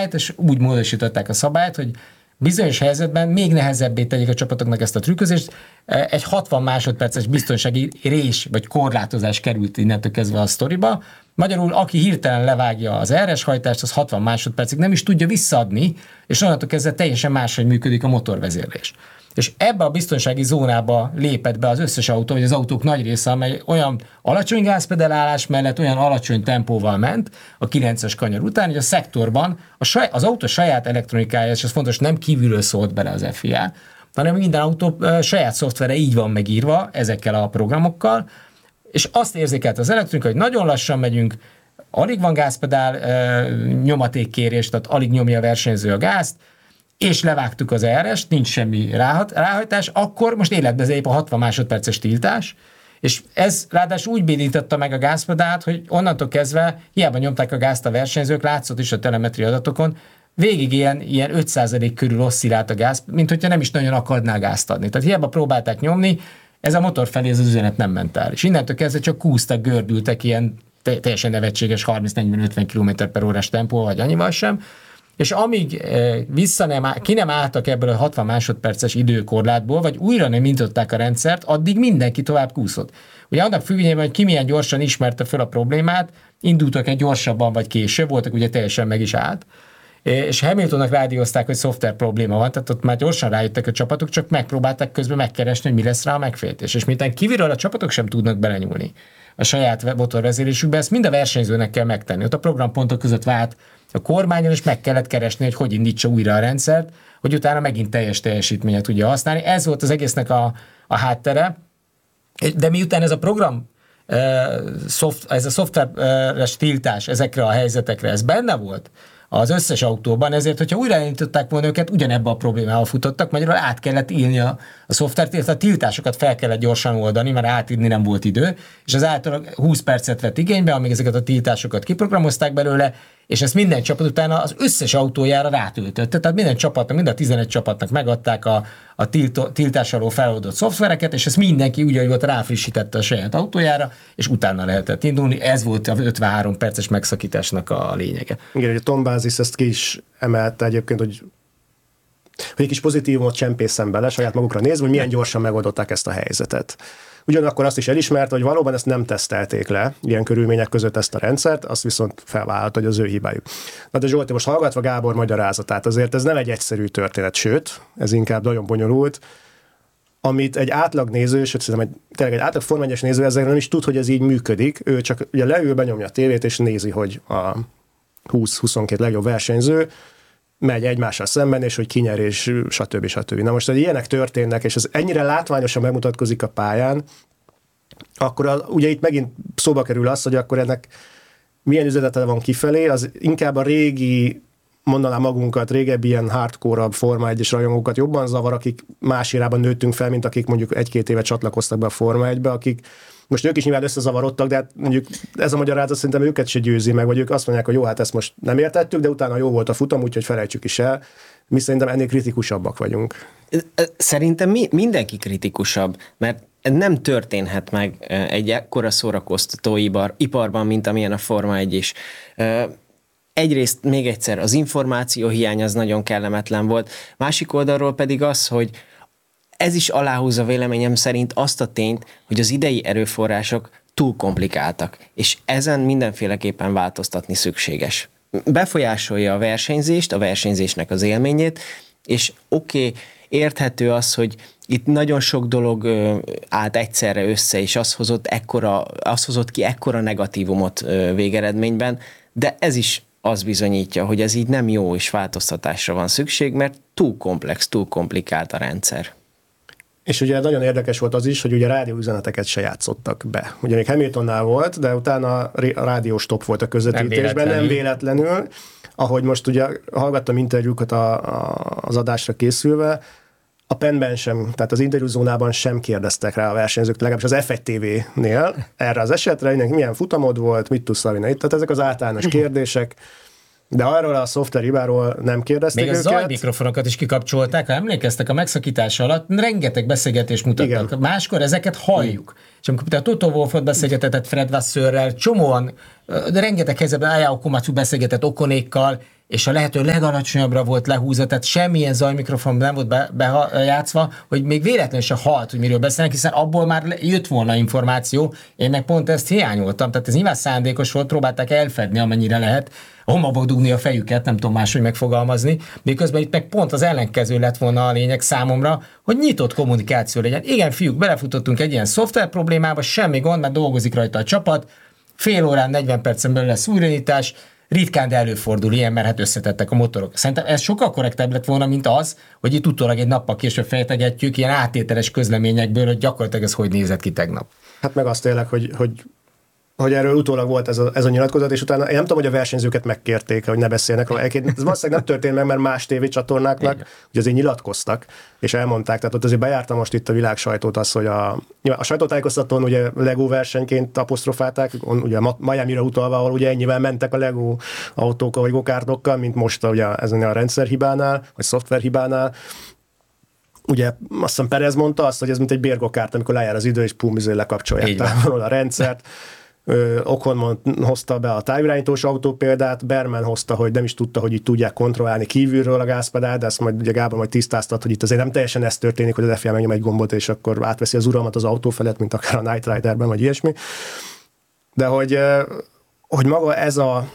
szabályt, és úgy módosították a szabályt, hogy bizonyos helyzetben még nehezebbé tegyék a csapatoknak ezt a trükközést. Egy 60 másodperces biztonsági rés vagy korlátozás került innentől kezdve a sztoriba. Magyarul, aki hirtelen levágja az RS hajtást, az 60 másodpercig nem is tudja visszaadni, és onnantól kezdve teljesen máshogy működik a motorvezérlés. És ebbe a biztonsági zónába lépett be az összes autó, vagy az autók nagy része, amely olyan alacsony gázpedalálás mellett olyan alacsony tempóval ment a 9-es kanyar után, hogy a szektorban az autó saját elektronikája, és ez fontos, nem kívülről szólt bele az FIA, hanem minden autó saját szoftvere így van megírva ezekkel a programokkal, és azt érzékelt az elektronika, hogy nagyon lassan megyünk, alig van gázpedál nyomatékkérés, tehát alig nyomja a versenyző a gázt, és levágtuk az RS-t, nincs semmi ráhajtás, akkor most életbe lép a 60 másodperces tiltás, és ez ráadásul úgy bénította meg a gázpedált, hogy onnantól kezdve hiába nyomták a gázt a versenyzők, látszott is a telemetri adatokon, végig ilyen 5% körül oszcillált a gáz, mint hogyha nem is nagyon akarná gázt adni. Tehát hiába próbálták nyomni, ez a motor felé ez az üzenet nem ment el. És innentől kezdve csak kúztak, gördültek ilyen teljesen nevetséges 30-40-50 km/h tempó, vagy annyival sem, és amíg ki nem álltak ebből a 60 másodperces időkorlátból, vagy újra nem intották a rendszert, addig mindenki tovább kúszott. Ugye annak függvényében, hogy ki milyen gyorsan ismerte fel a problémát, indultak egy gyorsabban vagy később, voltak ugye teljesen meg is állt, és Hamiltonnak rádiózták, hogy szoftver probléma van, tehát ott már gyorsan rájöttek a csapatok, csak megpróbálták közben megkeresni, hogy mi lesz rá a megfejtés. És miután kívülről a csapatok sem tudnak belenyúlni a saját motorvezérésükbe, ezt mind a versenyzőnek kell megtenni. Ott a programpontok között vált a kormányon, és meg kellett keresni, hogy indítsa újra a rendszert, hogy utána megint teljes teljesítményet tudja használni. Ez volt az egésznek a háttere, de miután ez a program, ez a szoftveres tiltás ezekre a helyzetekre, ez benne volt az összes autóban, ezért, hogyha újraindították volna őket, ugyanebbe a problémával futottak, magyarul át kellett írni a szoftvert, illetve a tiltásokat fel kellett gyorsan oldani, mert átírni nem volt idő, és az általában 20 percet vett igénybe, amíg ezeket a tiltásokat kiprogramozták belőle, és ezt minden csapat utána az összes autójára rátöltötte. Tehát minden csapatnak, mind a 11 csapatnak megadták a tiltás alól feloldott szoftvereket, és ezt mindenki úgy, ahogy volt, ráfrissítette a saját autójára, és utána lehetett indulni. Ez volt a 53 perces megszakításnak a lényege. Igen, hogy a Tom Bázis ezt ki is emelte egyébként, hogy egy kis pozitívumot csempészen bele, saját magukra nézve, hogy milyen gyorsan megoldották ezt a helyzetet. Ugyanakkor azt is elismerte, hogy valóban ezt nem tesztelték le, ilyen körülmények között ezt a rendszert, azt viszont felvállalta, hogy az ő hibájuk. Na de Zsolti, most hallgatva Gábor magyarázatát, azért ez nem egy egyszerű történet, sőt, ez inkább nagyon bonyolult, amit egy átlag néző, sőt, szerintem tényleg egy átlag Forma 1-es néző ezzel nem is tud, hogy ez így működik, ő csak ugye leül, benyomja a tévét, és nézi, hogy a 20-22 legjobb versenyző megy egymással szemben, és hogy kinyer, és stb. Na most, hogy ilyenek történnek, és ez ennyire látványosan megmutatkozik a pályán, akkor ugye itt megint szóba kerül az, hogy akkor ennek milyen üzenete van kifelé, az inkább a régi, mondanám magunkat, régebbi ilyen hardcore-abb Forma 1-es rajongókat jobban zavar, akik más irában nőttünk fel, mint akik mondjuk 1-2 éve csatlakoztak be a Forma 1-be, akik most ők is nyilván összezavarodtak, de hát mondjuk ez a magyarázat szerintem őket se győzi meg, vagy ők azt mondják, hogy jó, hát ezt most nem értettük, de utána jó volt a futam, úgyhogy felejtsük is el. Mi szerintem ennél kritikusabbak vagyunk. Szerintem mindenki kritikusabb, mert nem történhet meg egy ekkora szórakoztató iparban, mint amilyen a Forma 1 is. Egyrészt még egyszer az információ hiány az nagyon kellemetlen volt, másik oldalról pedig az, hogy ez is aláhúzza véleményem szerint azt a tényt, hogy az idei erőforrások túl komplikáltak, és ezen mindenféleképpen változtatni szükséges. Befolyásolja a versenyzést, a versenyzésnek az élményét, és érthető az, hogy itt nagyon sok dolog állt egyszerre össze, és az hozott ki ekkora negatívumot végeredményben, de ez is az bizonyítja, hogy ez így nem jó, és változtatásra van szükség, mert túl komplex, túl komplikált a rendszer. És ugye nagyon érdekes volt az is, hogy ugye rádióüzeneteket se játszottak be. Ugye még Hamiltonnál volt, de utána a rádióstop volt a közvetítésben, nem véletlenül. Ahogy most ugye hallgattam interjúkat az adásra készülve, a penben sem, tehát az interjúzónában sem kérdeztek rá a versenyzők, legalábbis az F1 TV-nél erre az esetre, milyen futamod volt, mit tudsz szalni. Tehát ezek az általános kérdések, de arról a szoftver hibáról nem kérdezték őket. Még a zajmikrofonokat is kikapcsolták, ha emlékeztek, a megszakítás alatt rengeteg beszélgetést mutattak. Igen. Máskor ezeket halljuk. És amikor például Toto Wolffot beszélgetett Fred Vassörrel, csomóan, de rengeteg helyzetben Ayao Komatsu beszélgetett Okonékkal, és a lehető legalacsonyabbra volt lehúzva, tehát semmilyen zajmikrofon nem volt bejátszva, hogy még véletlenül se halt, hogy miről beszélnek, hiszen abból már jött volna információ, én meg pont ezt hiányoltam, tehát ez nyilván szándékos volt, próbálták elfedni, amennyire lehet, homokba dugni a fejüket, nem tudom máshogy megfogalmazni, de közben itt meg pont az ellenkező lett volna a lényeg számomra, hogy nyitott kommunikáció legyen. Igen, fiúk, belefutottunk egy ilyen szoftver problémába, semmi gond, mert dolgozik rajta a csapat, fél órán, 40 percen belül lesz újraindítás, ritkán, de előfordul ilyen, mert hát összetettek a motorok. Szerintem ez sokkal korrektebb lett volna, mint az, hogy itt utólag egy nappal később fejtegetjük ilyen áttételes közleményekből, hogy gyakorlatilag ez hogy nézett ki tegnap. Hát meg azt tényleg, hogy erről utólag volt ez a nyilatkozat, és utána én nem tudom, hogy a versenyzőket megkérték, hogy ne beszélnek róla. Ez valószínűleg nem történt meg, mert más tévécsatornáknak ugye azért nyilatkoztak, és elmondták, tehát ott azért bejárta most itt a világ sajtót az, hogy a sajtótájékoztatón ugye Lego versenyként apostrofálták, ugye Miamira utalva, ahol ugye ennyivel mentek a Lego autókkal vagy gokártokkal, mint most ugye ezen a rendszerhibánál, vagy szoftverhibánál. Ugye azt hiszem Perez mondta azt, hogy ez mint egy bérgokárt, amikor lejár az idő, és lekapcsolják távolról a rendszert. Ocon hozta be a távirányítós autó példát, Berman hozta, hogy nem is tudta, hogy így tudják kontrollálni kívülről a gázpedált, de ezt majd ugye Gábor majd tisztáztat, hogy itt azért nem teljesen ez történik, hogy az FIA megnyom egy gombot, és akkor átveszi az uralmat az autó felett, mint akár a Knight Riderben, vagy ilyesmi. De hogy maga ez a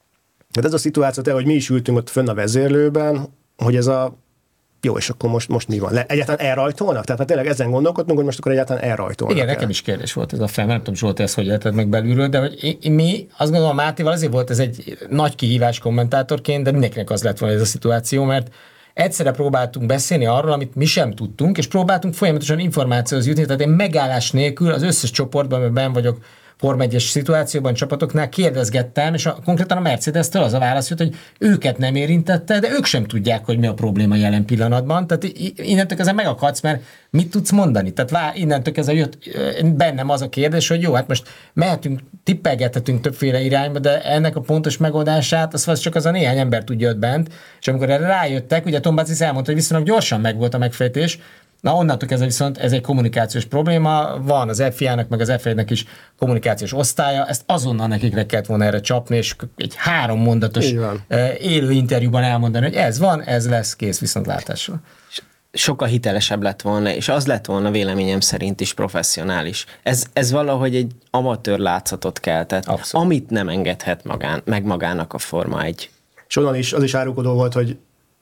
szituáció, hogy mi is ültünk ott fönn a vezérlőben, hogy ez a jó, és akkor most mi van? Egyáltalán elrajtolnak? Tehát tényleg ezen gondolkodtunk, hogy most akkor egyáltalán elrajtolnak. Igen, nekem is kérdés volt ez a fel, nem tudom, Zsolt, ezt hogy érted meg belülről, de hogy mi azt gondolom, Mátéval azért volt ez egy nagy kihívás kommentátorként, de mindenkinek az lett volna ez a szituáció, mert egyszerre próbáltunk beszélni arról, amit mi sem tudtunk, és próbáltunk folyamatosan információhoz jutni, tehát én megállás nélkül az összes csoportban, amiben benn vagyok, Forma 1-es szituációban, csapatoknál kérdezgettem, és konkrétan a Mercedes-től az a válasz jött, hogy őket nem érintette, de ők sem tudják, hogy mi a probléma jelen pillanatban. Tehát innentől kezdve megakadsz, mert mit tudsz mondani? Tehát innentől kezdve jött bennem az a kérdés, hogy jó, hát most mehetünk, tippelgethetünk többféle irányba, de ennek a pontos megoldását, az csak az a néhány ember tudja ott bent, és amikor erre rájöttek, ugye Tom Bazis elmondta, hogy viszonylag gyorsan megvolt a megfejtés. Na onnantól kezdve viszont ez egy kommunikációs probléma, van az FIA-nak, meg az FIA-nek is kommunikációs osztálya, ezt azonnal nekik le kellett volna erre csapni, és egy 3 mondatos élő interjúban elmondani, hogy ez van, ez lesz, kész viszontlátásra. Sokkal hitelesebb lett volna, és az lett volna véleményem szerint is professzionális. Ez valahogy egy amatőr látszatot keltett, amit nem engedhet meg magának a Forma 1. És onnan is az is árulkodó volt, hogy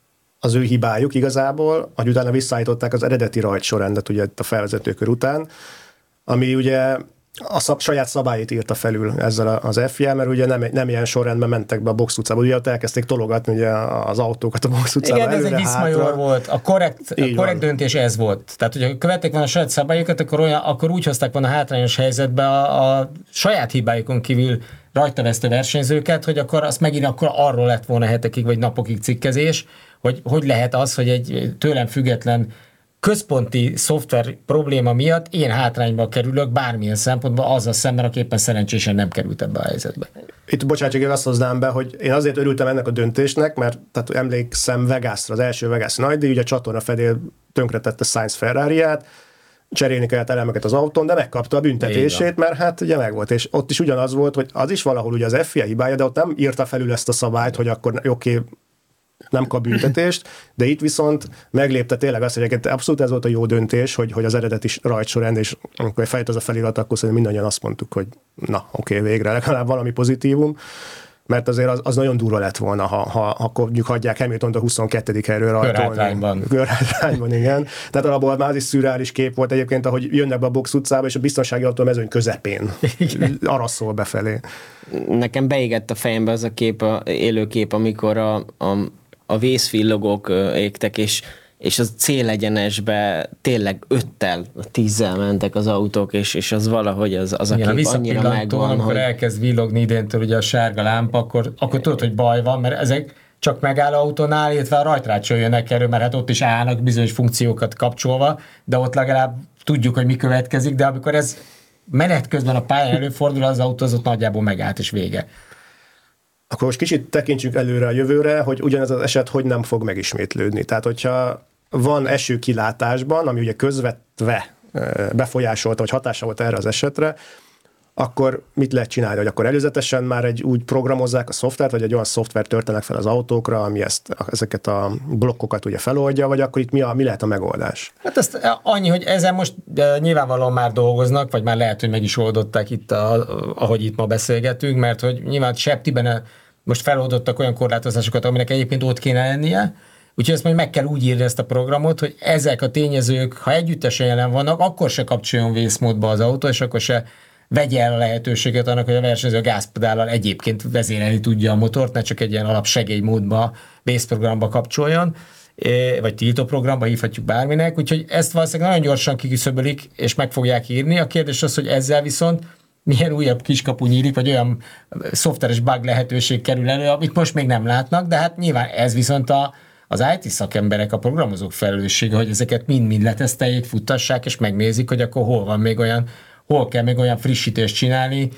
az ő hibájuk igazából, hogy utána visszaállították az eredeti rajtsorrendet ugye a felvezetőkör után, ami ugye a saját szabályait írta felül ezzel az FIA, mert ugye nem ilyen sorrendben mentek be a box utcába, ugye ott elkezdték tologatni ugye az autókat a box utcába. Igen, ez egy viszmajor volt, a korrekt döntés ez volt. Tehát, hogyha követték volna a saját szabályokat, akkor úgy hozták volna hátrányos helyzetbe a saját hibáikon kívül rajta vesztő versenyzőket, hogy akkor azt megint akkor arról lett volna hetekig vagy napokig cikkezés, hogy lehet az, hogy egy tőlem független központi szoftver probléma miatt én hátrányba kerülök bármilyen szempontból azzal szemben, aki éppen szerencsésen nem került ebbe a helyzetbe. Itt bocsánat, csak én azt hoznám be, hogy én azért örültem ennek a döntésnek, mert tehát emlékszem Vegasra, az első Vegas nagydíj, ugye a csatorna fedél tönkretette Sainz Ferrariát, cserélni kellett elemeket az autón, de megkapta a büntetését, mert hát ugye megvolt. És ott is ugyanaz volt, hogy az is valahol ugye az FIA hibája, de ott nem írta felül ezt a szabályt, hogy akkor oké, nem kap büntetést, de itt viszont meglépte tényleg azt, hogy abszolút ez volt a jó döntés, hogy az eredeti rajtsorrend, és amikor fejt az a felirat, akkor szerintem mindannyian azt mondtuk, hogy na, oké, végre legalább valami pozitívum, mert azért az nagyon durva lett volna, ha mondjuk hagyják Hamiltont a 22. helyről rajtolni. Körhátrányban, igen. Tehát alapból már az is szürreális kép volt egyébként, ahogy jönnek be a box utcába, és a biztonsági autó mezőny közepén araszol befelé. Nekem beégett a fejembe az a kép, élőkép, amikor a vészvillogók égtek, és az célegyenesbe tényleg 5-tel, 10-zel mentek az autók, és az valahogy az a kép annyira megvan, amikor hogy... elkezd villogni idéntől ugye a sárga lámpa, akkor tudod, hogy baj van, mert ezek csak megáll autónál, illetve a rajtrácsol jönnek erről, mert hát ott is állnak bizonyos funkciókat kapcsolva, de ott legalább tudjuk, hogy mi következik, de amikor ez menet közben a pályán előfordul, az autó az ott nagyjából megállt, és vége. Akkor most kicsit tekintsünk előre a jövőre, hogy ugyanez az eset hogy nem fog megismétlődni. Tehát, hogyha van eső kilátásban, ami ugye közvetve befolyásolta, vagy hatása volt erre az esetre, akkor mit lehet csinálni, hogy akkor előzetesen már úgy programozzák a szoftvert, vagy egy olyan szoftvert töltenek fel az autókra, ami ezeket a blokkokat ugye feloldja, vagy akkor itt mi lehet a megoldás? Hát ezt annyi, hogy ezen most nyilvánvalóan már dolgoznak, vagy már lehet, hogy meg is oldották itt, ahogy itt ma beszélgetünk, mert hogy nyilván Septiben most feloldottak olyan korlátozásokat, aminek egyébként ott kéne lennie, úgyhogy ezt majd meg kell úgy írni ezt a programot, hogy ezek a tényezők, ha együttesen jelen vannak, akkor se kapcsoljon vészmódba az autó, és akkor se vegye el a lehetőséget annak, hogy a versenyző a gázpedállal egyébként vezérelni tudja a motort, ne csak egy ilyen alapsegélymódba, vészprogramba kapcsoljon, vagy tiltóprogramba hívhatjuk bárminek, úgyhogy ezt valószínűleg nagyon gyorsan kiküszöbölik, és meg fogják írni. A kérdés az, hogy ezzel viszont milyen újabb kiskapu nyílik, vagy olyan szoftveres bug lehetőség kerül elő, amit most még nem látnak, de hát nyilván ez viszont az IT szakemberek, a programozók felelőssége, hogy ezeket mind-mind leteszteljék, futtassák, és megnézik, hogy akkor hol kell még olyan frissítést csinálni,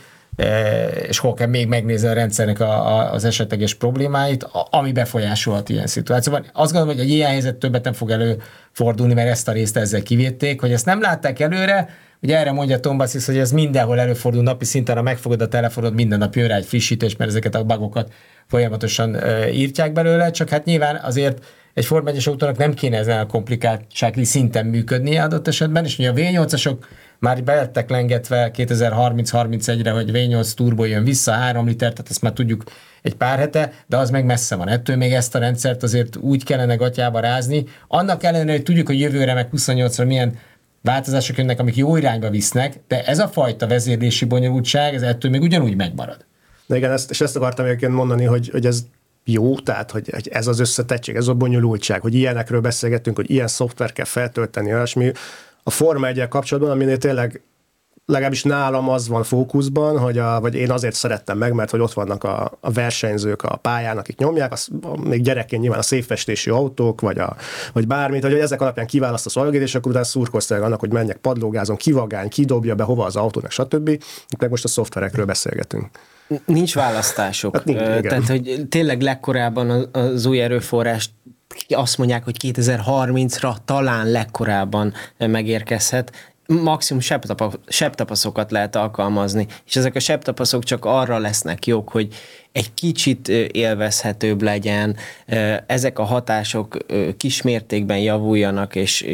és hol kell még megnézni a rendszernek az esetleges problémáit, ami befolyásolhat ilyen szituációban. Azt gondolom, hogy egy ilyen helyzet többet nem fog előfordulni, mert ezt a részt ezzel kivédték, hogy ezt nem látták előre, ugye erre mondja Tombazis, hogy ez mindenhol előfordul napi szinten, ha megfogod a telefonod, minden nap jön rá egy frissítés, mert ezeket a bugokat folyamatosan írtják belőle, csak hát nyilván azért egy Form 1-es autónak nem kéne ezen a komplikáltsági szinten működnie adott esetben, és ugye a V8-asok már be lettek lengetve 2030-31-re, hogy V8 turbo jön vissza, 3 liter, tehát ezt már tudjuk egy pár hete, de az meg messze van. Ettől még ezt a rendszert azért úgy kellene gatyába rázni. Annak ellenére, hogy tudjuk, hogy jövőre meg 28-ra milyen változások jönnek, amik jó irányba visznek, de ez a fajta vezérlési bonyolultság, ez ettől még ugyanúgy megmarad. De igen, ezt akartam egyébként mondani, hogy ez jó, tehát hogy ez az összetettség, ez a bonyolultság, hogy ilyenekről beszélgettünk, hogy ilyen szoftver kell feltölteni, olyasmi. A Forma 1-el kapcsolatban, aminél tényleg legalábbis nálam az van fókuszban, vagy én azért szerettem meg, mert hogy ott vannak a versenyzők a pályán, akik nyomják, még gyerekként nyilván a szépfestésű autók, vagy bármit, hogy ezek alapján kiválasztasz a algoritmus, és akkor utána szurkolsz annak, hogy menjek padlógázon, kivagány, kidobja be hova az autónak, stb. Itt meg most a szoftverekről beszélgetünk. Nincs választások. Hát tehát, hogy tényleg legkorábban az új erőforrást azt mondják, hogy 2030-ra talán legkorábban megérkezhet. Maximum sebtapaszokat lehet alkalmazni, és ezek a sebtapaszok csak arra lesznek jók, hogy egy kicsit élvezhetőbb legyen, ezek a hatások kismértékben javuljanak,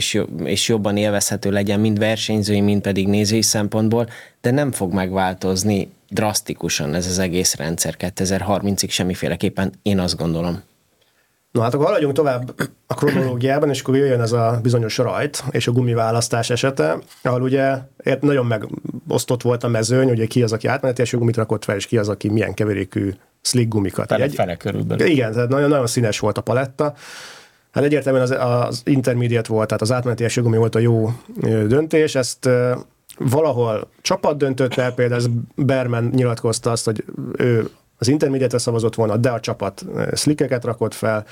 és jobban élvezhető legyen, mind versenyzői, mind pedig nézői szempontból, de nem fog megváltozni drasztikusan ez az egész rendszer 2030-ig semmiféleképpen, én azt gondolom. No hát akkor haladjunk tovább a kronológiában, és akkor jöjjön ez a bizonyos rajt és a gumiválasztás esete, ahol ugye nagyon megosztott volt a mezőny, ugye ki az, aki átmeneti gumit rakott fel, és ki az, aki milyen keverékű slick gumikat. Fele körülbelül. Igen, tehát nagyon színes volt a paletta. Hát egyértelműen az intermediate volt, tehát az átmeneti gumi volt a jó döntés, ezt valahol csapat döntött el, például Berman nyilatkozta azt, hogy ő az intermediate-re szavazott volna, de a csapat slickeket rakott fel.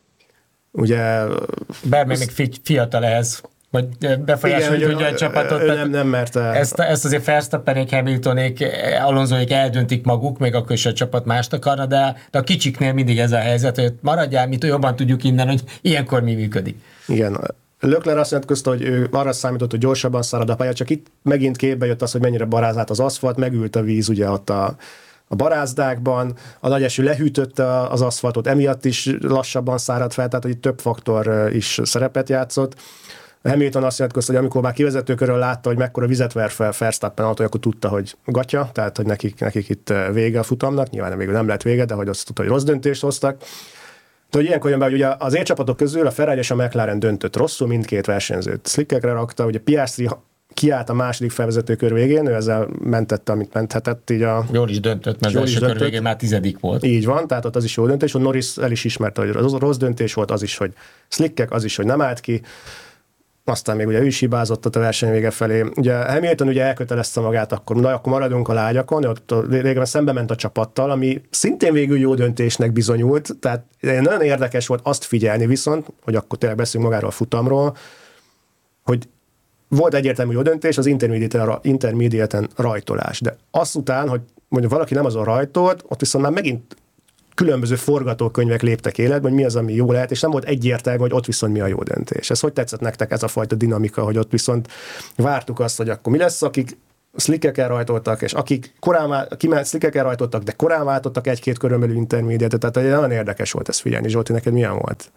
Ugye... Berman még fiatal ehhez, vagy befolyásolni tudja a csapatot. Nem merte. Ezt azért Verstappenék, Hamiltonék, Alonsoék eldöntik maguk, még akkor is a csapat mást akarna, de a kicsiknél mindig ez a helyzet, hogy maradjál, mi jobban tudjuk innen, hogy ilyenkor mi működik. Igen. Leclerc azt nyilatkozta, hogy ő arra számított, hogy gyorsabban szárad a pálya, csak itt megint képbe jött az, hogy mennyire barázált az aszfalt, megült a víz ugye ott a barázdákban, a nagy eső lehűtötte az aszfaltot, emiatt is lassabban szárad fel, tehát hogy több faktor is szerepet játszott. Hamilton azt nyilatkozta, hogy amikor már kivezetőkörről látta, hogy mekkora vizet ver fel Verstappen autó, akkor tudta, hogy gatya, tehát hogy nekik itt vége a futamnak, nyilván végül nem lett vége, de hogy azt tudta, hogy rossz döntést hoztak. De hogy ilyenkor jön be, hogy ugye az élcsapatok közül a Ferrari és a McLaren döntött rosszul, mindkét versenyzőt slickekre rakta, ugye Piastri kiállt a második felvezetőkör végén, ő ezzel mentette, amit menthetett. Így jól is döntött, mert az első kör végén már 10. volt. Így van, tehát ott az is jó döntés, hogy Norris el is ismerte, hogy rossz döntés volt, az is, hogy slickek, az is, hogy nem állt ki. Aztán még ugye ő is hibázott ott a verseny vége felé. Ugye Hamilton ugye elkötelezte magát, akkor maradunk a lágyakon, ott régen szembe ment a csapattal, ami szintén végül jó döntésnek bizonyult, tehát nagyon érdekes volt azt figyelni viszont, hogy akkor tényleg beszélünk magáról a futamról, hogy volt egyértelmű jó döntés, az intermediate-en rajtolás, de azután, hogy mondjuk valaki nem azon rajtolt, ott viszont már megint különböző forgatókönyvek léptek életbe, hogy mi az, ami jó lehet, és nem volt egyértelmű, hogy ott viszont mi a jó döntés. Ez hogy tetszett nektek ez a fajta dinamika, hogy ott viszont vártuk azt, hogy akkor mi lesz, akik slickekkel rajtoltak, és akik slickekkel rajtoltak, de korán váltottak egy-két körön belül intermediate, tehát nagyon érdekes volt ez figyelni. Zsolti, neked milyen volt?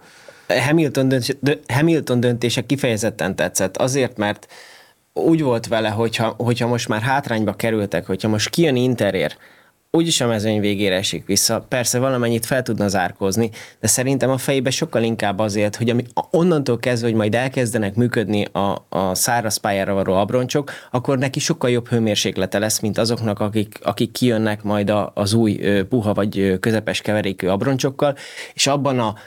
Hamilton döntése kifejezetten tetszett, azért, mert úgy volt vele, hogyha most már hátrányba kerültek, hogyha most kijön Interér, úgyis a mezőny végére esik vissza. Persze valamennyit fel tudna zárkózni, de szerintem a fejében sokkal inkább azért, hogy onnantól kezdve, hogy majd elkezdenek működni a száraz pályára való abroncsok, akkor neki sokkal jobb hőmérséklete lesz, mint azoknak, akik kijönnek majd az új puha vagy közepes keverékű abroncsokkal, és abban a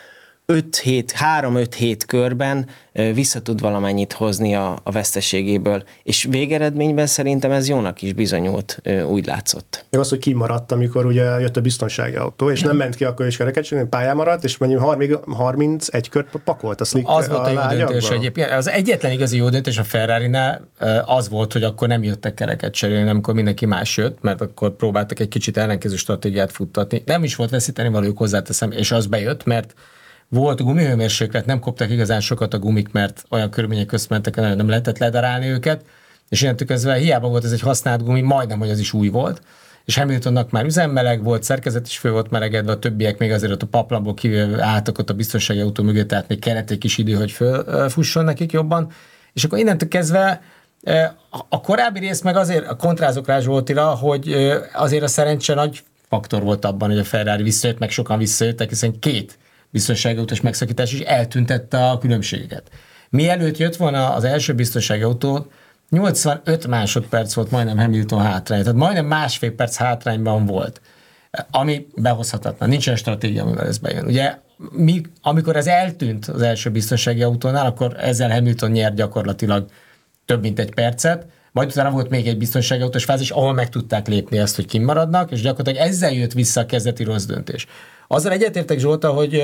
3-5-7 körben vissza tud valamennyit hozni a veszteségéből, és végeredményben szerintem ez jónak is bizonyult, úgy látszott. Még az, hogy kimaradt, amikor ugye jött a biztonsági autó, és nem ment ki akkor is kereket csinálni, pályán maradt, és mondjuk 31 kört pakolt a slick. Az volt a jó döntés egyébként. Az egyetlen igazi jó döntés a Ferrarinál az volt, hogy akkor nem jöttek kereket cserélni, amikor mindenki más jött, mert akkor próbáltak egy kicsit ellenkező stratégiát futtatni. Nem is volt veszíteni valójuk, hozzáteszem, és az bejött, mert volt gumihőmérséklet, nem koptak igazán sokat a gumik, mert olyan körülmények közt mentek, nem lehetett ledarálni őket, és innentől kezdve hiába volt ez egy használt gumi, majdnem, hogy az is új volt, és Hamiltonnak már üzemmeleg volt, szerkezet is föl volt melegedve, a többiek még azért ott a paplanból kívül álltak ott a biztonsági autó mögött, tehát még kellett egy kis idő, hogy fölfusson nekik jobban, és akkor innentől kezdve a korábbi rész meg azért a kontrázok rá Zsoltira, hogy azért a szerencse nagy faktor volt abban, hogy a Ferrari visszajött, meg sokan visszajöttek, hiszen 2 biztonsági autós megszakítás is eltüntette a különbségeket. Mielőtt jött volna az első biztonsági autó, 85 másodperc volt majdnem Hamilton hátrány, tehát majdnem másfél perc hátrányban volt, ami behozhatatlan. Nincsen stratégia, amivel ez bejön. Ugye, amikor ez eltűnt az első biztonsági autónál, akkor ezzel Hamilton nyert gyakorlatilag több mint egy percet, majd utána volt még egy biztonsági autós fázis, ahol meg tudták lépni ezt, hogy kimaradnak, és gyakorlatilag ezzel jött vissza a kezdeti rossz döntés. Azzal egyetértek, Zsolta, hogy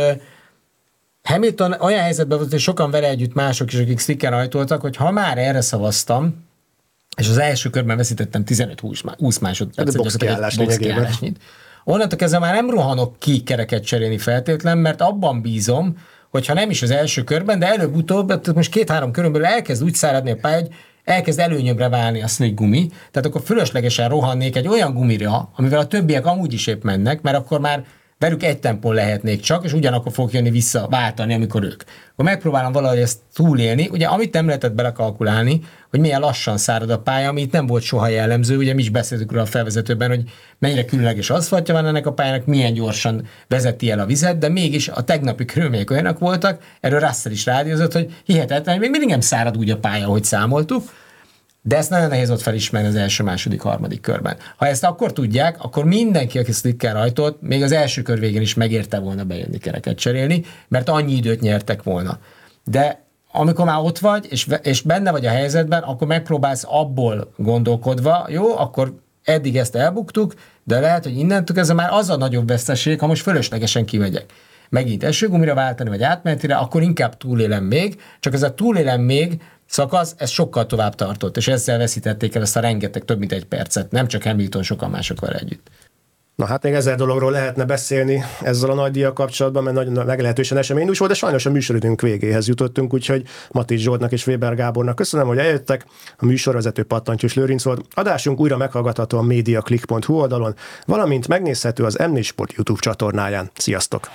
Hamilton olyan helyzetben volt, hogy sokan vele együtt mások is, akik slicken rajtoltak, hogy ha már erre szavaztam, és az első körben veszítettem 15-20 másodpercet, boxkiállásnyit. Onnantól kezdve már nem rohanok ki kereket cserélni feltétlen, mert abban bízom, hogyha nem is az első körben, de előbb-utóbb, most 2-3 körön belül elkezd úgy száradni a pálya, hogy elkezd előnyöbbre válni a slick gumi, tehát akkor fölöslegesen rohannék egy olyan gumira, amivel a többiek amúgy is épp mennek, mert akkor már velük egy tempón lehetnék csak, és ugyanakkor fogok jönni vissza váltani, amikor ők. Akkor megpróbálom valahogy ezt túlélni. Ugye, amit nem lehetett belekalkulálni, hogy milyen lassan szárad a pálya, ami itt nem volt soha jellemző. Ugye mi is beszéltük róla a felvezetőben, hogy mennyire különleges aszfaltja van ennek a pályának, milyen gyorsan vezeti el a vizet, de mégis a tegnapi körülmények olyanok voltak, erről Russell is rádiózott, hogy hihetetlen, hogy még mindig nem szárad úgy a pálya, ahogy számoltuk. De ezt nagyon nehéz ott felismerni az első, második, harmadik körben. Ha ezt akkor tudják, akkor mindenki, aki slickkel rajtolt, még az első kör végén is megérte volna bejönni kereket cserélni, mert annyi időt nyertek volna. De amikor már ott vagy, és benne vagy a helyzetben, akkor megpróbálsz abból gondolkodva, jó, akkor eddig ezt elbuktuk, de lehet, hogy innentől kezdve már az a nagyobb veszteség, ha most fölöslegesen kimegyek. Megint esőgumira váltani, vagy átmenetire, akkor inkább túlélem még, csak ez a túlélem még szakasz, ez sokkal tovább tartott, és ezzel veszítették el ezt a rengeteg, több mint 1 percet, nem csak Hamilton, sokan másokkal együtt. Na hát még 1000 dologról lehetne beszélni ezzel a nagy díjjal kapcsolatban, mert nagyon meglehetősen eseménydús volt, de sajnos a műsoridőnk végéhez jutottunk, úgyhogy Matics Zsoltnak és Weber Gábornak köszönöm, hogy eljöttek. A műsorvezető Pattantyús Lőrinc volt. Adásunk újra meghallgatható a mediaclick.hu oldalon, valamint megnézhető az M4 Sport YouTube csatornáján. Sziasztok!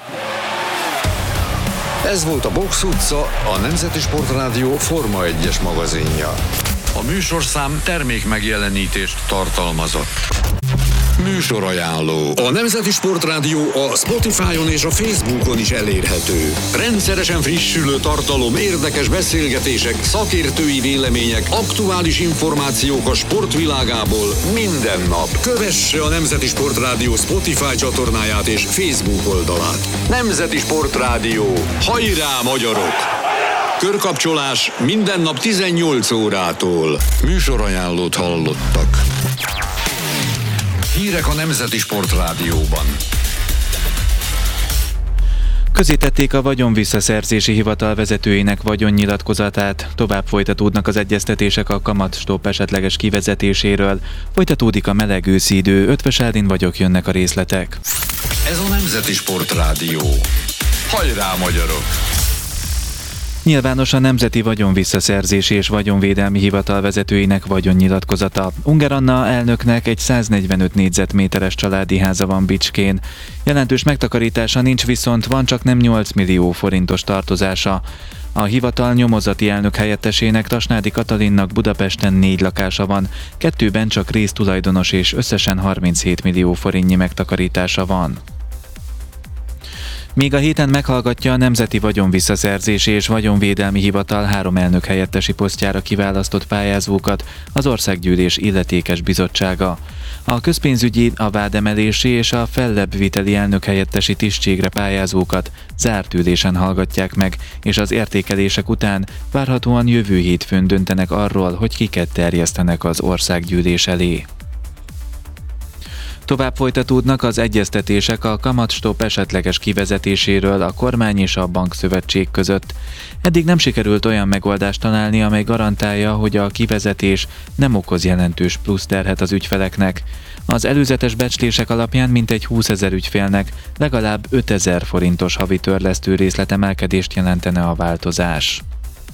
Ez volt a Box utca, a Nemzeti Sportrádió Forma 1-es magazinja. A műsorszám termék megjelenítést tartalmazott. Műsorajánló. A Nemzeti Sportrádió a Spotify-on és a Facebookon is elérhető. Rendszeresen frissülő tartalom, érdekes beszélgetések, szakértői vélemények, aktuális információk a sportvilágából minden nap. Kövesse a Nemzeti Sportrádió Spotify csatornáját és Facebook oldalát. Nemzeti Sportrádió. Hajrá, magyarok! Körkapcsolás minden nap 18 órától. Műsorajánlót hallottak. Hírek a Nemzeti Sportrádióban. Közzétették a Vagyonvisszaszerzési Hivatal vezetőinek vagyonnyilatkozatát, tovább folytatódnak az egyeztetések a kamatstopp esetleges kivezetéséről, folytatódik a meleg őszi idő, Ötvös Áldin vagyok, jönnek a részletek. Ez a Nemzeti Sportrádió. Hajrá, magyarok! Nyilvános a Nemzeti Vagyonvisszaszerzési és Vagyonvédelmi Hivatal vezetőinek vagyonnyilatkozata. Ungár Anna elnöknek egy 145 négyzetméteres családi háza van Bicskén. Jelentős megtakarítása nincs, viszont van csaknem 8 millió forintos tartozása. A hivatal nyomozati elnök helyettesének, Tasnádi Katalinnak Budapesten 4 lakása van, 2-ben csak résztulajdonos és összesen 37 millió forintnyi megtakarítása van. Még a héten meghallgatja a Nemzeti Vagyonvisszaszerzési és Vagyonvédelmi Hivatal 3 elnök helyettesi posztjára kiválasztott pályázókat az Országgyűlés illetékes bizottsága. A közpénzügyi, a vádemelési és a fellebbviteli elnök helyettesi tisztségre pályázókat zárt ülésen hallgatják meg, és az értékelések után várhatóan jövő hétfőn döntenek arról, hogy kiket terjesztenek az Országgyűlés elé. Tovább folytatódnak az egyeztetések a kamatstopp esetleges kivezetéséről a kormány és a bankszövetség között. Eddig nem sikerült olyan megoldást találni, amely garantálja, hogy a kivezetés nem okoz jelentős plusz terhet az ügyfeleknek. Az előzetes becslések alapján mintegy 20 000 ügyfélnek legalább 5 000 forintos havi törlesztő részletemelkedést jelentene a változás.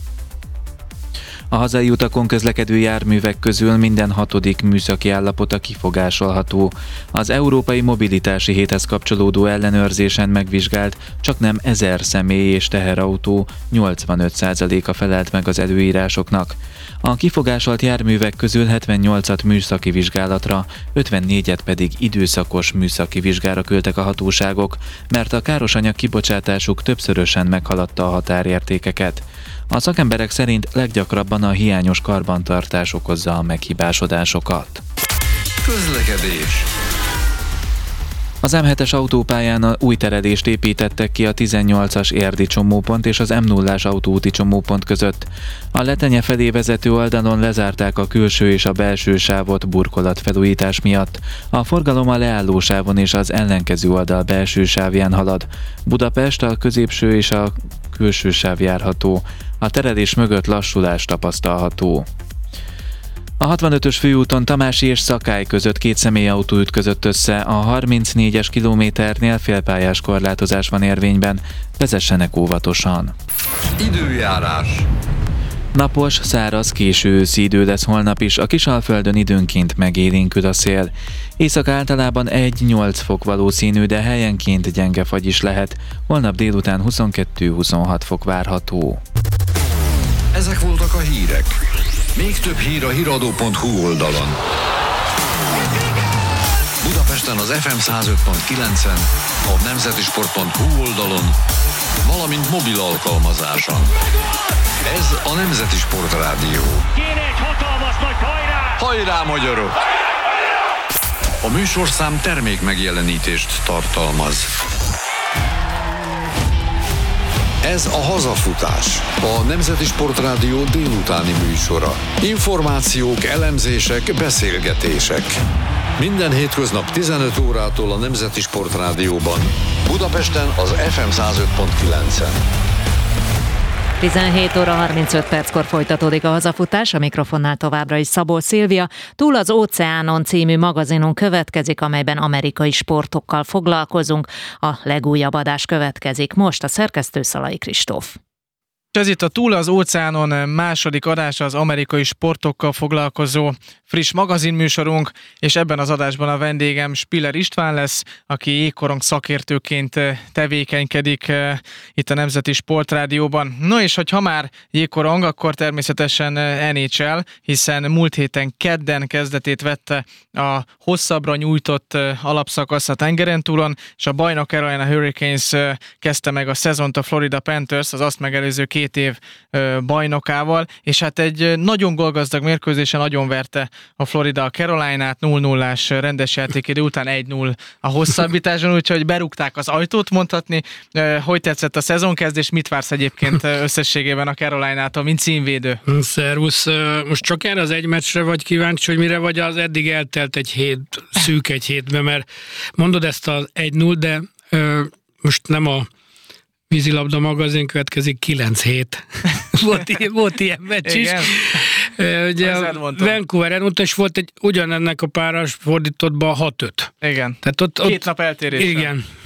A hazai utakon közlekedő járművek közül minden 6. műszaki állapota kifogásolható. Az Európai Mobilitási Héthez kapcsolódó ellenőrzésen megvizsgált csaknem 1000 személy és teherautó 85%-a felelt meg az előírásoknak. A kifogásolt járművek közül 78-at műszaki vizsgálatra, 54-et pedig időszakos műszaki vizsgára küldtek a hatóságok, mert a károsanyag kibocsátásuk többszörösen meghaladta a határértékeket. A szakemberek szerint leggyakrabban a hiányos karbantartás okozza a meghibásodásokat. Közlekedés. Az M7-es autópályán új terelést építettek ki a 18-as érdi csomópont és az M0-as autóúti csomópont között. A Letenye felé vezető oldalon lezárták a külső és a belső sávot burkolatfelújítás miatt. A forgalom a leálló sávon és az ellenkező oldal belső sávján halad. Budapest, a középső és a külső sáv járható. A terelés mögött lassulás tapasztalható. A 65-ös főúton Tamási és Szakály között 2 személyautó ütközött össze, a 34-es kilométernél félpályás korlátozás van érvényben, vezessenek óvatosan. Időjárás. Napos, száraz, késő őszi idő lesz holnap is, a Kisalföldön időnként megélénkül a szél. Éjszaka általában 1-8 fok valószínű, de helyenként gyenge fagy is lehet. Holnap délután 22-26 fok várható. Ezek voltak a hírek. Még több hír a hiradó.hu oldalon. Budapesten az FM 105.9-en, a nemzetisport.hu oldalon, valamint mobil alkalmazáson. Ez a Nemzeti Sport Rádió. Kéne egy hatalmas nagy hajrá! Hajrá, magyarok! A műsorszám termék megjelenítést tartalmaz. Ez a Hazafutás, a Nemzeti Sport Rádió délutáni műsora. Információk, elemzések, beszélgetések. Minden hétköznap 15 órától a Nemzeti Sport Rádióban. Budapesten az FM 105.9-en. 17 óra 35 perckor folytatódik a Hazafutás, a mikrofonnál továbbra is Szabó Szilvia. Túl az óceánon című magazinunk következik, amelyben amerikai sportokkal foglalkozunk. A legújabb adás következik most, a szerkesztő Szalai Kristóf. Ez itt a Túl az óceánon második adása, az amerikai sportokkal foglalkozó friss magazinműsorunk, és ebben az adásban a vendégem Spiller István lesz, aki jégkorong szakértőként tevékenykedik itt a Nemzeti Sportrádióban. No és ha már jégkorong, akkor természetesen NHL, hiszen múlt héten kedden kezdetét vette a hosszabbra nyújtott alapszakasz a tengeren túlon, és a bajnok Carolina Hurricanes kezdte meg a szezont a Florida Panthers, az azt megelőző 2 év bajnokával, és hát egy nagyon gólgazdag mérkőzésen nagyon verte a Florida a Carolinát, 0-0-ás rendes játékidő után 1-0 a hosszabbításon, úgyhogy berúgták az ajtót, mondhatni. Hogy tetszett a szezonkezdés, mit vársz egyébként összességében a Carolinától, mint címvédő? Szervusz, most csak erre az egy meccsre vagy kíváncsi, hogy mire vagy az eddig eltelt egy hét, szűk egy hétben, mert mondod ezt az 1-0, de most nem a vízilabda magazin következik, 9 hét. volt ilyen meccs is. Ugye Vancouveren és volt egy ugyanennek a páros fordítottban 6-5. Igen. Tehát ott 2 nap eltérésre. Igen.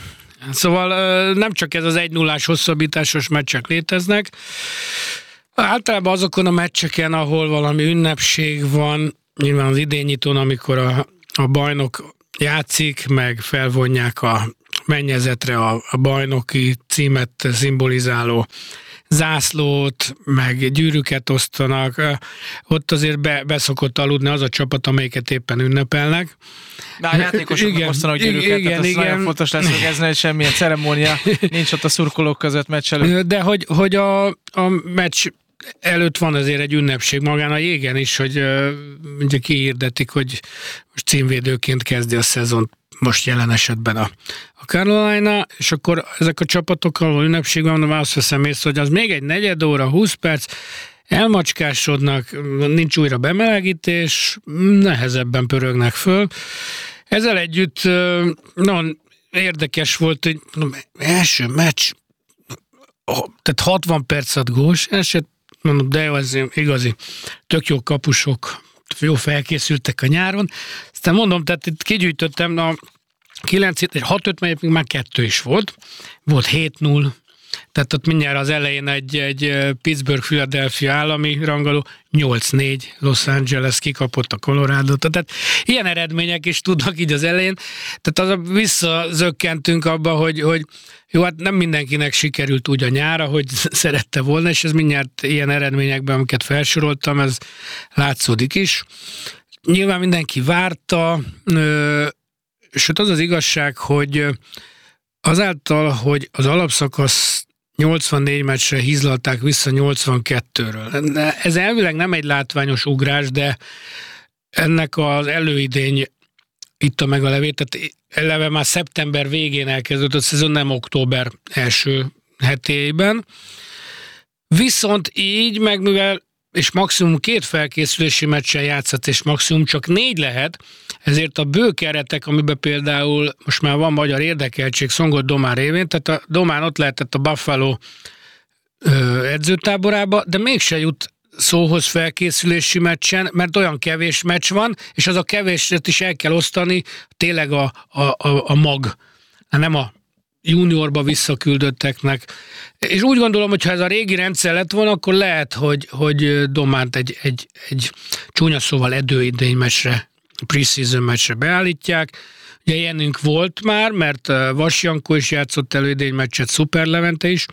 Szóval nem csak ez az 1-0-ás hosszabbításos meccsek léteznek, általában azokon a meccseken, ahol valami ünnepség van, nyilván az idénynyitón, amikor a bajnok játszik, meg felvonják a mennyezetre a bajnoki címet szimbolizáló zászlót, meg gyűrűket osztanak, ott azért beszokott aludni az a csapat, amelyiket éppen ünnepelnek. De a játékosoknak osztanak gyűrűket, tehát ez nagyon fontos leszögezni, hogy semmilyen ceremónia nincs ott a szurkolók között meccs előtt. De hogy a meccs előtt van azért egy ünnepség magán a jégen is, hogy ugye kihirdetik, hogy most címvédőként kezdi a szezont, most jelen esetben a Carolina, és akkor ezek a csapatok, ahol ünnepség van, azt veszem észre, hogy az még egy negyed óra, 20 perc, elmacskásodnak, nincs újra bemelegítés, nehezebben pörögnek föl. Ezzel együtt nagyon érdekes volt, hogy első meccs, tehát 60 percet gós, mondom, de jó, ez igazi, tök jó kapusok, jó felkészültek a nyáron. Aztán mondom, tehát itt kigyűjtöttem a 6-5 melyek még már 2 is volt 7-0, tehát ott mindjárt az elején egy Pittsburgh-Philadelphia állami rangoló, 8-4 Los Angeles kikapott a Colorado-t. Tehát ilyen eredmények is tudnak így az elején. Tehát visszazökkentünk abba, hogy jó, hát nem mindenkinek sikerült úgy a nyára, hogy szerette volna, és ez mindjárt ilyen eredményekben, amiket felsoroltam, ez látszódik is. Nyilván mindenki várta, sőt az az igazság, hogy azáltal, hogy az alapszakasz 84 meccsre hízlalták vissza 82-ről. Ez elvileg nem egy látványos ugrás, de ennek az előidény itta meg a levét, tehát eleve már szeptember végén elkezdődött a szezon, nem október első hetében. Viszont így, meg mivel és maximum 2 felkészülési meccsen játszhat, és maximum csak 4 lehet, ezért a bő keretek, amiben például most már van magyar érdekeltség Szongot Domán révén, tehát a Domán ott lehetett a Buffalo edzőtáborába, de mégse jut szóhoz felkészülési meccsen, mert olyan kevés meccs van, és az a kevéset is el kell osztani tényleg a mag, nem a juniorba visszaküldötteknek. És úgy gondolom, hogy ha ez a régi rendszer lett volna, akkor lehet, hogy Dománt egy csúnya szóval edőidény meccsre, preseason meccsre beállítják. Ugye ilyenünk volt már, mert Vas Jankó is játszott előidény meccset, Szuper Levente is,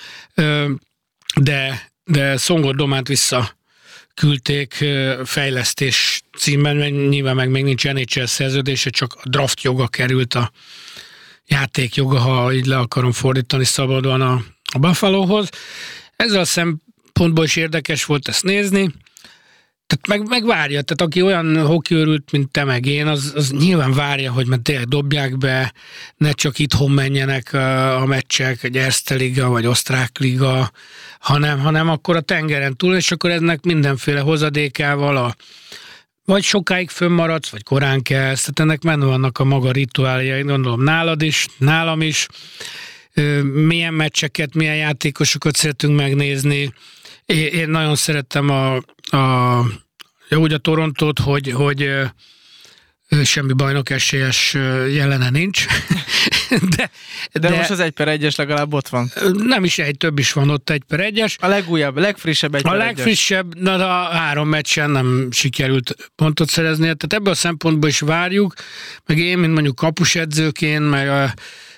de Szongor Dománt visszaküldték fejlesztés címben, nyilván meg még nincs NHL szerződése, csak a draft joga került a játékjoga, ha így le akarom fordítani szabadon a Buffalohoz. Ezzel a szempontból is érdekes volt ezt nézni. Tehát meg várja, tehát aki olyan hokiőrült, mint te meg én, az nyilván várja, hogy már tényleg dobják be, ne csak itthon menjenek a meccsek, egy Erste Liga vagy Osztrák Liga, hanem akkor a tengeren túl, és akkor ennek mindenféle hozadékával vagy sokáig fönnmaradsz, vagy korán kelsz, tehát ennek benne vannak a maga rituáljai, gondolom nálad is, nálam is, milyen meccseket, milyen játékosokat szeretünk megnézni. Én nagyon szerettem úgy a Torontót, hogy semmi bajnok esélyes jelene nincs. De most az 1/1-es legalább ott van. Nem is több is van ott 1/1-es. A legújabb, legfrissebb 1/1-es. A legfrissebb, a 3 meccsen nem sikerült pontot szerezni. Tehát ebből a szempontból is várjuk, meg én, mint mondjuk kapusedzőként, meg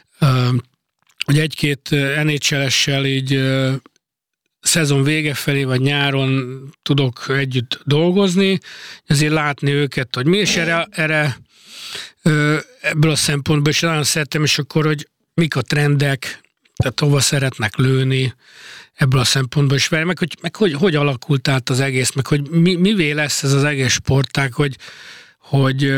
hogy 1-2 NHL-essel így szezon vége felé, vagy nyáron tudok együtt dolgozni, azért látni őket, hogy mi, és erre ebből a szempontból is nagyon szeretem, és akkor, hogy mik a trendek, tehát hova szeretnek lőni, ebből a szempontból is meg hogy alakult át az egész, meg hogy mivé lesz ez az egész sportág, hogy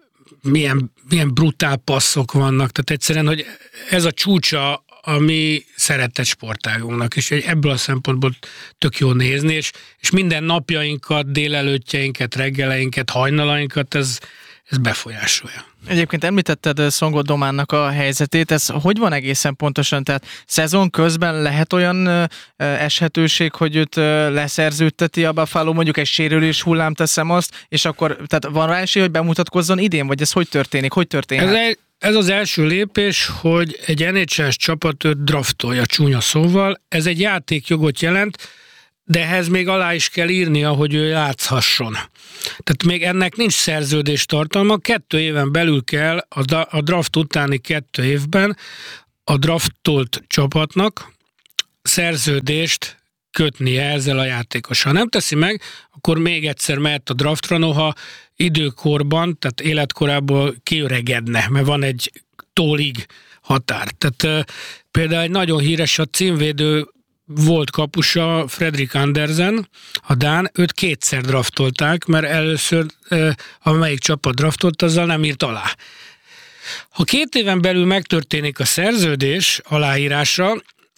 milyen brutál passzok vannak, tehát egyszerűen, hogy ez a csúcsa a mi szeretett sportágunknak, és ebből a szempontból tök jó nézni, és minden napjainkat, délelőttjeinket, reggeleinket, hajnalainkat ez befolyásolja. Egyébként említetted Szongot Dománnak a helyzetét, ez hogy van egészen pontosan? Tehát szezon közben lehet olyan eshetőség, hogy őt leszerződteti a Buffalo, mondjuk egy sérülés hullám, teszem azt, és akkor tehát van rá esély, hogy bemutatkozzon idén, vagy ez hogy történik? Hogy történhet? ez az első lépés, hogy egy NHL-s csapat őt draftolja csúnya szóval. Ez egy játékjogot jelent, de ehhez még alá is kell írnia, hogy ő játszhasson. Tehát még ennek nincs szerződés tartalma, 2 éven belül kell a draft utáni 2 évben a draftolt csapatnak szerződést kötnie ezzel a játékossal. Ha nem teszi meg, akkor még egyszer mehet a draftra, noha időkorban, tehát életkorából kiöregedne, mert van egy tólig határ. Tehát például egy nagyon híres a címvédő volt kapusa, Fredrik Andersen, a dán, őt 2-szer draftolták, mert először, amelyik csapat draftolt, azzal nem írt alá. Ha 2 éven belül megtörténik a szerződés aláírása,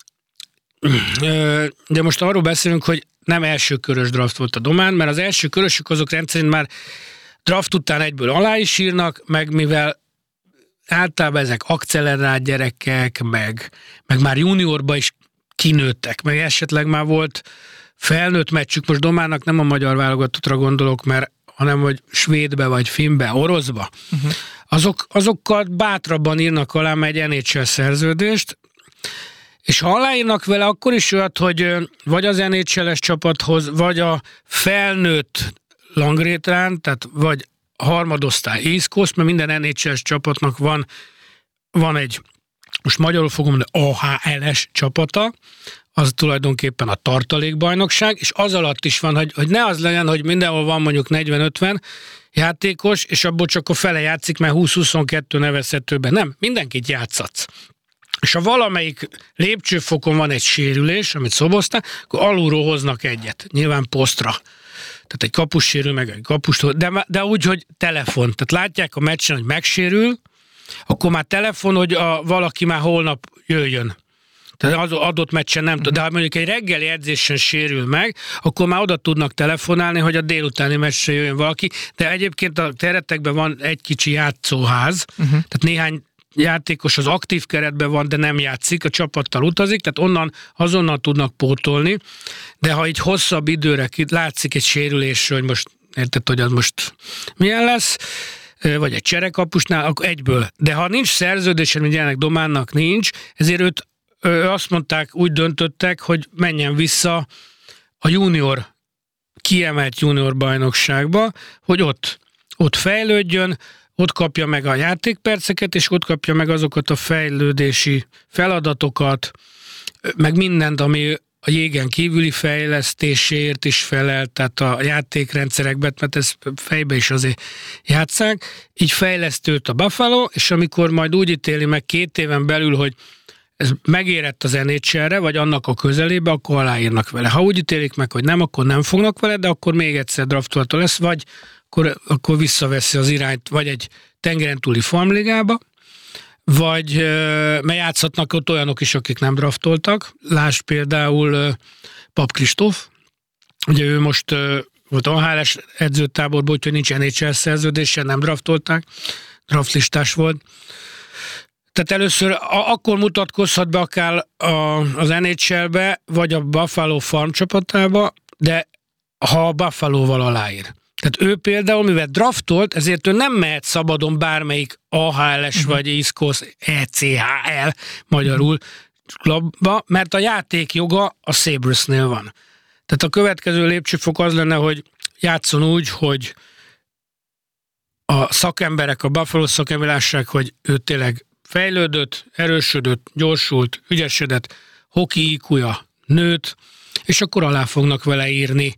de most arról beszélünk, hogy nem elsőkörös draft volt a domán, mert az elsőkörösök azok rendszerint már draft után egyből alá is írnak, meg mivel általában ezek accelerált gyerekek, meg már juniorba is kinőttek, meg esetleg már volt felnőtt meccsük, most Domának nem a magyar válogatottra gondolok, hanem hogy svédbe, vagy finnbe, oroszba. Azokkal bátrabban írnak alá egy NHL szerződést, és ha aláírnak vele, akkor is olyat, hogy vagy az NHL-es csapathoz, vagy a felnőtt Langrétrán, tehát vagy a harmadosztály East Coast, mert minden NHL-es csapatnak van egy, most magyarul fogom mondani, AHL-es csapata, az tulajdonképpen a tartalékbajnokság, és az alatt is van, hogy ne az legyen, hogy mindenhol van mondjuk 40-50 játékos, és abból csak a fele játszik, mert 20-22 nevezhetőben. Nem, mindenkit játszatsz. És ha valamelyik lépcsőfokon van egy sérülés, amit szoboztál, akkor alulról hoznak egyet, nyilván posztra. Tehát egy kapus sérül, meg egy kapust, de úgy, hogy telefon. Tehát látják a meccsen, hogy megsérül, akkor már telefon, hogy valaki már holnap jöjjön. Tehát az adott meccsen nem tud. De ha mondjuk egy reggeli edzésen sérül meg, akkor már oda tudnak telefonálni, hogy a délutáni meccsre jöjjön valaki. De egyébként a keretekben van egy kicsi játszóház, tehát néhány játékos az aktív keretben van, de nem játszik, a csapattal utazik, tehát azonnal tudnak pótolni, de ha így hosszabb időre látszik egy sérülés, hogy most érted, hogy az most milyen lesz, vagy egy cserekapusnál, akkor egyből. De ha nincs szerződésen, mint jelenleg Dománnak nincs, ezért őt azt mondták, úgy döntöttek, hogy menjen vissza a kiemelt junior bajnokságba, hogy ott fejlődjön, ott kapja meg a játékperceket, és ott kapja meg azokat a fejlődési feladatokat, meg mindent, ami a jégen kívüli fejlesztésért is felel, tehát a játékrendszerekben, mert ez fejbe is azért játsszák. Így fejlesztőt a Buffalo, és amikor majd úgy ítéli meg 2 éven belül, hogy ez megérett az NHL-re, vagy annak a közelébe, akkor aláírnak vele. Ha úgy ítélik meg, hogy nem, akkor nem fognak vele, de akkor még egyszer draftolható lesz, vagy akkor visszaveszi az irányt, vagy egy tengeren túli farmligába, vagy mert játszhatnak ott olyanok is, akik nem draftoltak. Lásd például Pap Kristóf, ugye ő most volt AHL-es edzőtáborban, úgyhogy nincs NHL szerződése, nem draftolták, draftlistás volt. Tehát először akkor mutatkozhat be akár az NHL-be, vagy a Buffalo Farm csapatába, de ha a Buffalo-val aláír. Tehát ő például, mivel draftolt, ezért ő nem mehet szabadon bármelyik AHL-es vagy East Coast ECHL magyarul klubba, mert a játékjoga a Sabresnél van. Tehát a következő lépcsőfok az lenne, hogy játszon úgy, hogy a szakemberek, a Buffalo szakemberek lássák, hogy ő tényleg fejlődött, erősödött, gyorsult, ügyesedett, hoki IQ-ja nőtt, és akkor alá fognak vele írni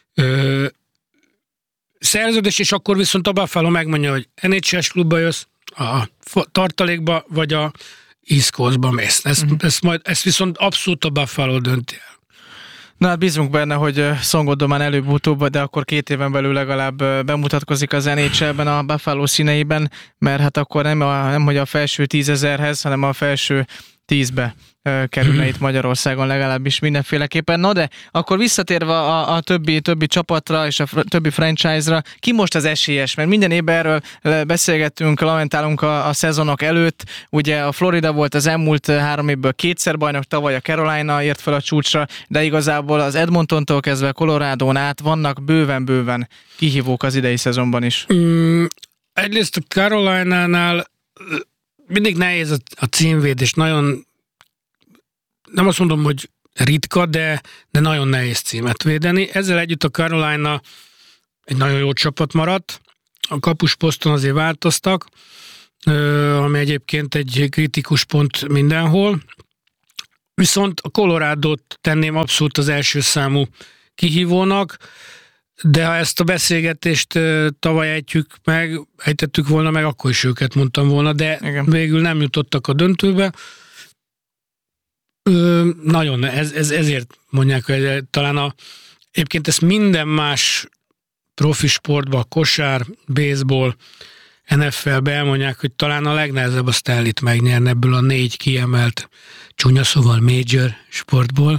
szerződés, és akkor viszont a Buffalo megmondja, hogy NHL-s klubba jössz, a tartalékba, vagy a East Coastba mész. Ezt viszont abszolút a Buffalo dönti el. Na hát bízunk benne, hogy Szongodó előbb-utóbb, de akkor 2 éven belül legalább bemutatkozik az NHL-ben a Buffalo színeiben, mert hát akkor nem hogy a felső 10 000-hez, hanem a felső 10-be kerülne itt Magyarországon legalábbis mindenféleképpen. No, de akkor visszatérve a többi csapatra és a többi franchise-ra, ki most az esélyes? Mert minden évben erről beszélgettünk, lamentálunk a szezonok előtt. Ugye a Florida volt az elmúlt 3 évből 2-szer bajnok, tavaly a Carolina ért fel a csúcsra, de igazából az Edmontontól kezdve Colorádón át vannak bőven kihívók az idei szezonban is. Egyrészt a Carolinánál mindig nehéz a címvédés, nagyon, nem azt mondom, hogy ritka, de nagyon nehéz címet védeni. Ezzel együtt a Carolina egy nagyon jó csapat maradt, a kapusposzton azért változtak, ami egyébként egy kritikus pont mindenhol. Viszont a Colorado-t tenném abszolút az első számú kihívónak, de ha ezt a beszélgetést tavaly ejtettük volna meg, akkor is őket mondtam volna, de igen, végül nem jutottak a döntőbe. Nagyon, ezért mondják, hogy talán egyébként ezt minden más profi sportban, kosár, baseball, NFL-be elmondják, hogy talán a legnehezebb a Stanley-t megnyerni ebből a 4 kiemelt, csúnya szóval major sportból.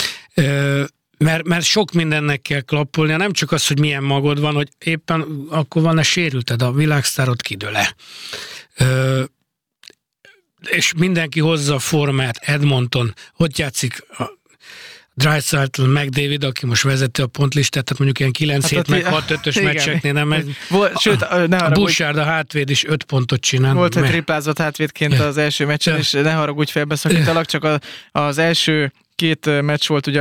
Mert sok mindennek kell klappolnia, nem csak az, hogy milyen magod van, hogy éppen akkor van-e sérülted, a világsztárod kidől-e. És mindenki hozza a formát, Edmonton, hogy játszik a Draisaitl, McDavid, aki most vezeti a pontlistát, tehát mondjuk ilyen 9-7 meg 6-5-ös meccseknél nem megy. Sőt, a Bouchard, a hátvéd is 5 pontot csinál. Volt egy triplázott hátvédként az első meccsen, és ne haragudj, felbeszakítalak, csak az első 2 meccs volt ugye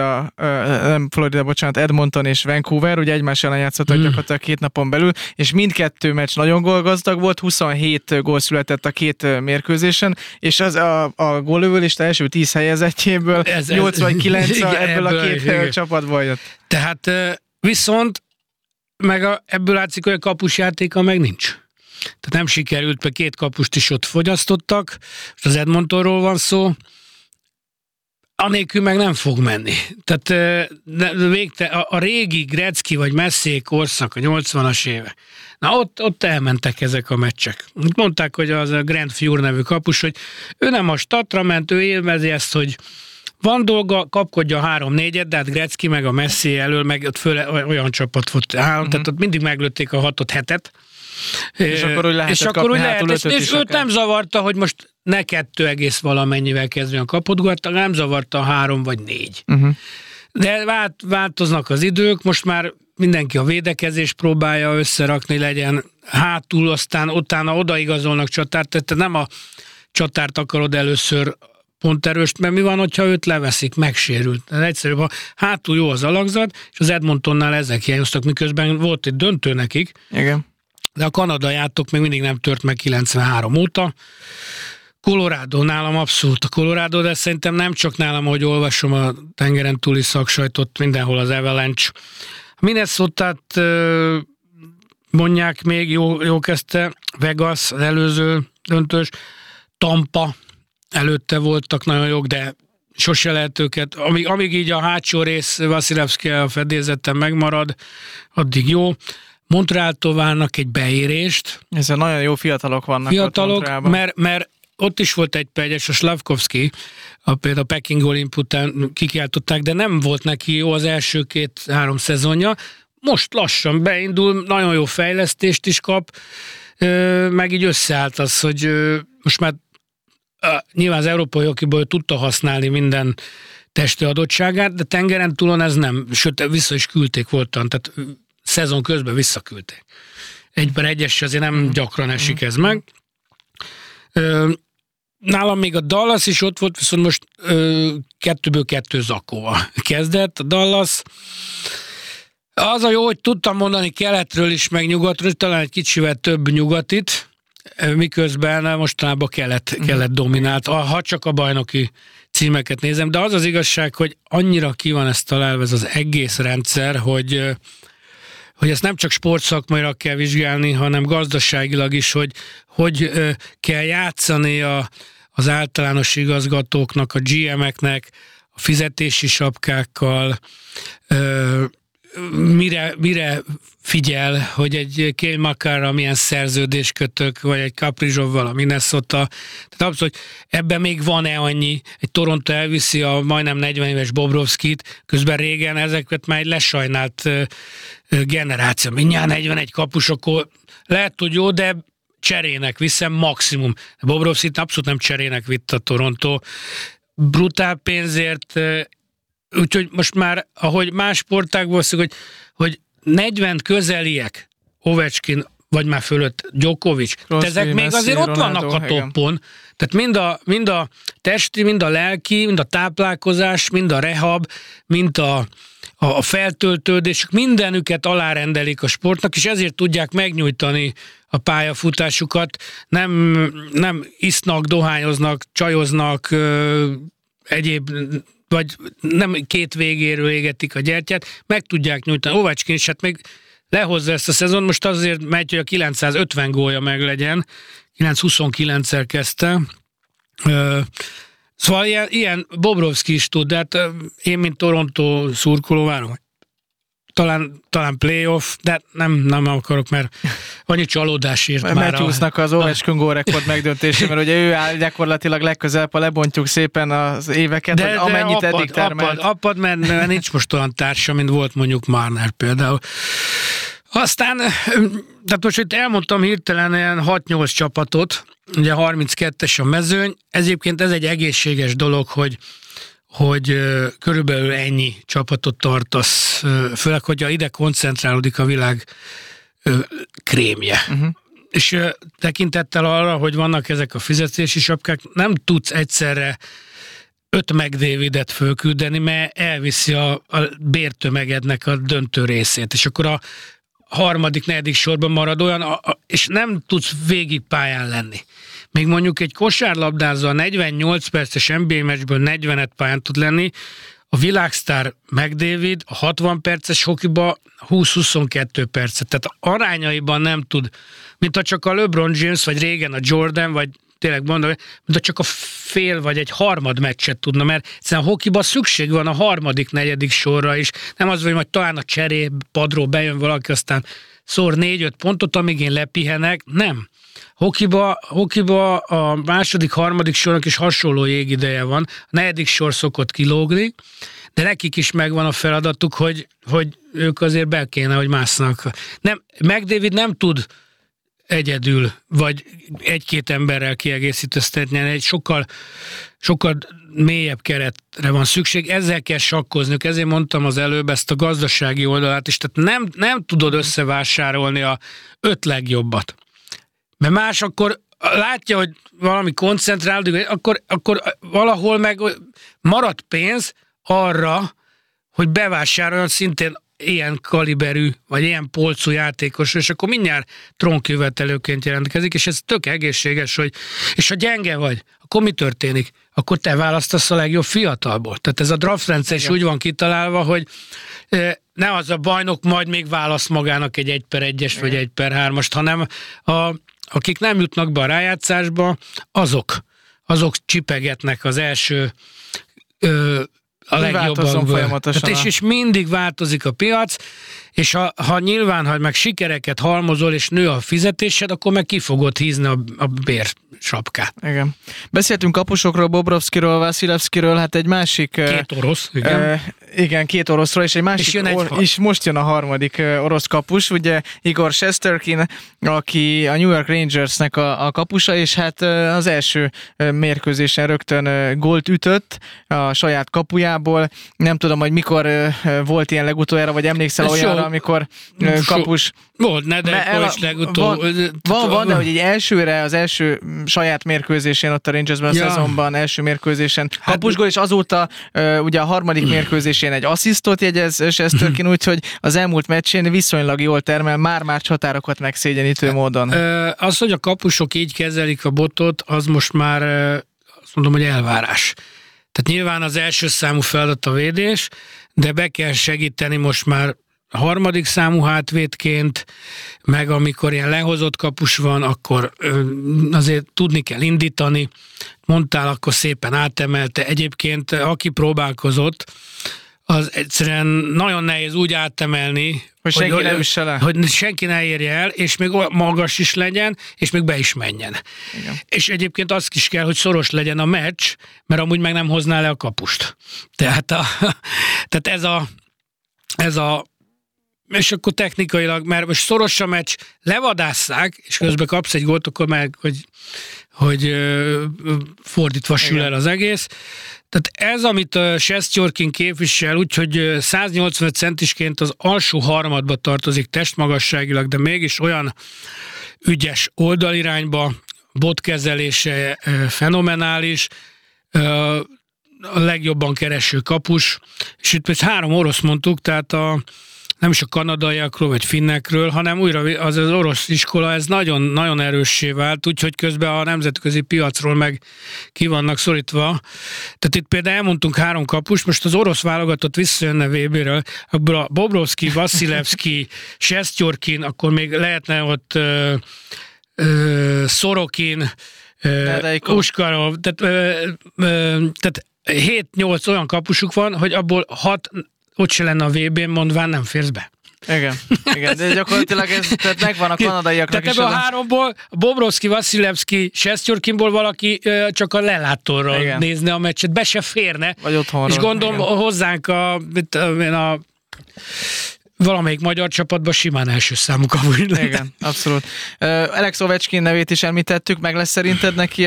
Edmonton és Vancouver, ugye egymás ellen játszottak gyakorlatilag 2 napon belül, és mindkettő meccs nagyon gólgazdag volt, 27 gól született a 2 mérkőzésen, és az a góllövőlista első 10 helyezettjéből 89 ebből a 2 csapatból jött. Tehát viszont meg ebből látszik, hogy a kapusjátéka meg nincs. Tehát nem sikerült, mert 2 kapust is ott fogyasztottak, most az Edmontonról van szó, anélkül meg nem fog menni. Tehát a régi Gretzky vagy Messier korszak, a 80-as éve. Na ott elmentek ezek a meccsek. Mondták, hogy az a Grant Fuhr nevű kapus, hogy ő nem a statra ment, ő élvezi ezt, hogy van dolga, kapkodja 3-4-et, de hát Gretzky meg a Messier elől, meg ott föl olyan csapat volt, tehát ott mindig meglőtték a 6-7-et. És akkor úgy lehetett kapni hátul 5-öt is. És őt nem zavarta, hogy most ne 2 valamennyivel kezdően kapott gólt, nem zavarta 3 vagy 4. De változnak az idők, most már mindenki a védekezés próbálja összerakni, legyen hátul, aztán utána odaigazolnak csatárt, tehát nem a csatárt akarod először pont erőst, mert mi van, hogyha őt leveszik, megsérült. Ez egyszerűbb, ha hátul jó az alakzat, és az Edmontonnál ezek hiányoztak, miközben volt egy döntő nekik. Igen. De a kanadaiátok még mindig nem tört meg 93 óta. Colorado nálam abszolút a Colorado, de szerintem nem csak nálam, ahogy olvasom a tengeren túli szaksajtot, mindenhol az Avalanche. Minnesotát mondják még, jó kezdte, Vegas, az előző döntős, Tampa előtte voltak nagyon jók, de sose lehet őket, amíg így a hátsó rész Vasilevszky a fedélzeten megmarad, addig jó. Montrealtól várnak egy beérést. Ezzel nagyon jó fiatalok vannak. Fiatalok, mert ott is volt egy pegyes, a Slavkovski, például a Peking Olimp után kikiáltották, de nem volt neki jó az első 2-3 szezonja. Most lassan beindul, nagyon jó fejlesztést is kap, meg így összeállt az, hogy most már nyilván az európai hokiból tudta használni minden testi adottságát, de tengeren túlon ez nem, sőt vissza is küldték voltan, tehát szezon közben visszaküldték. 1-1-es azért nem gyakran esik ez meg. Nálam még a Dallas is ott volt, viszont most 2-2 zakóval kezdett. A Dallas az a jó, hogy tudtam mondani keletről is, meg nyugatról, talán egy kicsivel több nyugatit, miközben mostanában kelet dominált, ha csak a bajnoki címeket nézem, de az az igazság, hogy annyira ki van ezt találva ez az egész rendszer, hogy ezt nem csak sportszakmailag kell vizsgálni, hanem gazdaságilag is, hogy kell játszani az általános igazgatóknak, a GM-eknek, a fizetési sapkákkal, mire figyel, hogy egy Cale Makarra milyen szerződés kötök, vagy egy Kaprizsovval a Minnesota. Tehát abszolút, hogy ebben még van-e annyi, egy Toronto elviszi a majdnem 40 éves Bobrovskit, közben régen ezeket már egy lesajnált generáció. Mindjárt 41 kapus, akkor lehet, hogy jó, de cserének viszem maximum. Bobrovskit abszolút nem cserének vitt a Toronto. Brutál pénzért, úgyhogy most már, ahogy más sportágból szok, hogy 40 közeliek, Ovechkin vagy már fölött Djokovic. Ezek még azért ott vannak a toppon. Tehát mind a testi, mind a lelki, mind a táplálkozás, mind a rehab, mind a feltöltődés, mindenüket alárendelik a sportnak, és ezért tudják megnyújtani a pályafutásukat. Nem isznak, dohányoznak, csajoznak, egyéb, vagy nem két végéről égetik a gyertyát, meg tudják nyújtani. Ovechkin is hát még lehozza ezt a szezon, most azért megy, hogy a 950 gólja meg legyen, 929-szer kezdte. Szóval ilyen Bobrovszki is tud, de hát én, mint Toronto szurkoló várom, talán playoff, de nem akarok, mert annyi csalódás írt már. Matthewsnak az Ovechkin gólrekord megdöntése, mert ugye ő áll gyakorlatilag legközelebb, ha lebontjuk szépen az éveket, de amennyit eddig termelt. Apad, mert nincs most olyan társa, mint volt mondjuk Marner például. Aztán, tehát most itt elmondtam hirtelen ilyen 6-8 csapatot, ugye 32-es a mezőny, egyébként ez egy egészséges dolog, hogy körülbelül ennyi csapatot tartasz, főleg, hogyha ide koncentrálódik a világ krémje. Uh-huh. És tekintettel arra, hogy vannak ezek a fizetési sapkák, nem tudsz egyszerre 5 McDavidet fölküldeni, mert elviszi a bértömegednek a döntő részét, és akkor a harmadik, negyedik sorban marad olyan, és nem tudsz végig pályán lenni. Még mondjuk egy kosárlabdázó a 48 perces NBA meccsből 40-et pályán tud lenni, a világsztár McDavid a 60 perces hokiba 20-22 percet. Tehát arányaiban nem tud, mint ha csak a LeBron James, vagy régen a Jordan, vagy tényleg mondom, mint ha csak a fél vagy egy harmad meccset tudna, mert egyszerűen a hokiban szükség van a harmadik, negyedik sorra is. Nem az, hogy majd talán a cseré padról bejön valaki, aztán szor 4-5 pontot, amíg én lepihenek. Nem. Hokiba a második, harmadik sornak is hasonló jégideje van. A negyedik sor szokott kilógni, de nekik is megvan a feladatuk, hogy ők azért be kéne, hogy másznak. McDavid nem tud egyedül, vagy egy-két emberrel kiegészítőztetni, egy sokkal mélyebb keretre van szükség, ezzel kell sakkozniuk, ezért mondtam az előbb ezt a gazdasági oldalát is, tehát nem tudod összevásárolni a 5 legjobbat. Mert más akkor látja, hogy valami koncentrálódik, akkor valahol meg marad pénz arra, hogy bevásároljon szintén ilyen kaliberű, vagy ilyen polcú játékos, és akkor mindjárt trónkövetelőként jelentkezik, és ez tök egészséges, és ha gyenge vagy, akkor mi történik? Akkor te választasz a legjobb fiatalból. Tehát ez a draft rendszer is úgy van kitalálva, hogy ne az a bajnok majd még választ magának egy 1/1-es vagy 1/3-ast, hanem akik nem jutnak be a rájátszásba, azok csipegetnek az első a legjobbakból. És mindig változik a piac, és ha nyilván, ha meg sikereket halmozol, és nő a fizetésed, akkor meg ki fogod hízni a bérsapkát. Igen. Beszéltünk kapusokról, Bobrovszkiról, Vasilevszkiről, hát egy másik... 2 orosz, igen. Igen, 2 oroszról, és egy másik... És most jön a harmadik orosz kapus, ugye Igor Shesterkin, aki a New York Rangersnek a kapusa, és hát az első mérkőzésen rögtön gólt ütött a saját kapujából. Nem tudom, hogy mikor volt ilyen legutoljára, vagy emlékszel olyanra, amikor kapus... Volt, Nedeljko is legutóbb. Van, de hogy egy elsőre, az első saját mérkőzésén ott a Rangersben a szezonban, első mérkőzésen kapusgól, és azóta ugye a harmadik mérkőzésén egy asszisztot jegyez Shesterkin, úgyhogy az elmúlt meccsén viszonylag jól termel, már határokat megszégyenítő módon. Az, hogy a kapusok így kezelik a botot, az most már azt mondom, hogy elvárás. Tehát nyilván az első számú feladat a védés, de be kell segíteni most már a harmadik számú hátvédként, meg amikor ilyen lehozott kapus van, akkor azért tudni kell indítani. Mondtál, akkor szépen átemelte. Egyébként, aki próbálkozott, az egyszerűen nagyon nehéz úgy átemelni, hogy senki ne érje el, és még magas is legyen, és még be is menjen. Igen. És egyébként az is kell, hogy szoros legyen a meccs, mert amúgy meg nem hozná le a kapust. Tehát ez a és akkor technikailag, mert most szoros a meccs, levadásszák, és közben kapsz egy gólt, akkor meg, hogy fordítva sül el az egész. Tehát ez, amit Sestjorkin képvisel, úgyhogy 185 centisként az alsó harmadba tartozik testmagasságilag, de mégis olyan ügyes oldalirányba, botkezelése fenomenális, a legjobban kereső kapus, és itt 3 orosz mondtuk, tehát nem is a kanadaiakról vagy finnekről, hanem újra az orosz iskola, ez nagyon-nagyon erőssé vált, úgyhogy közben a nemzetközi piacról meg ki vannak szorítva. Tehát itt például elmondtunk 3 kapust, most az orosz válogatott visszajönne VB-ről, abból a Bobrovszky, Vasilevszky, Sestjorkin, akkor még lehetne ott Sorokin, Uskarov, tehát 7-8 olyan kapusuk van, hogy abból 6 ott se lenne a VB-n, mondván nem férsz be. Igen, de gyakorlatilag ez tehát megvan a kanadaiaknak tehát is. Tehát ebből a 3-ból, Bobrovszky, Vasilevszky, Sestjorkinból valaki csak a lelátóról nézne a meccset, be se férne. Vagy otthonról. És gondolom hozzánk a valamelyik magyar csapatban simán első számú kapus. Igen, abszolút. Alex Ovechkin nevét is említettük, meg lesz szerinted neki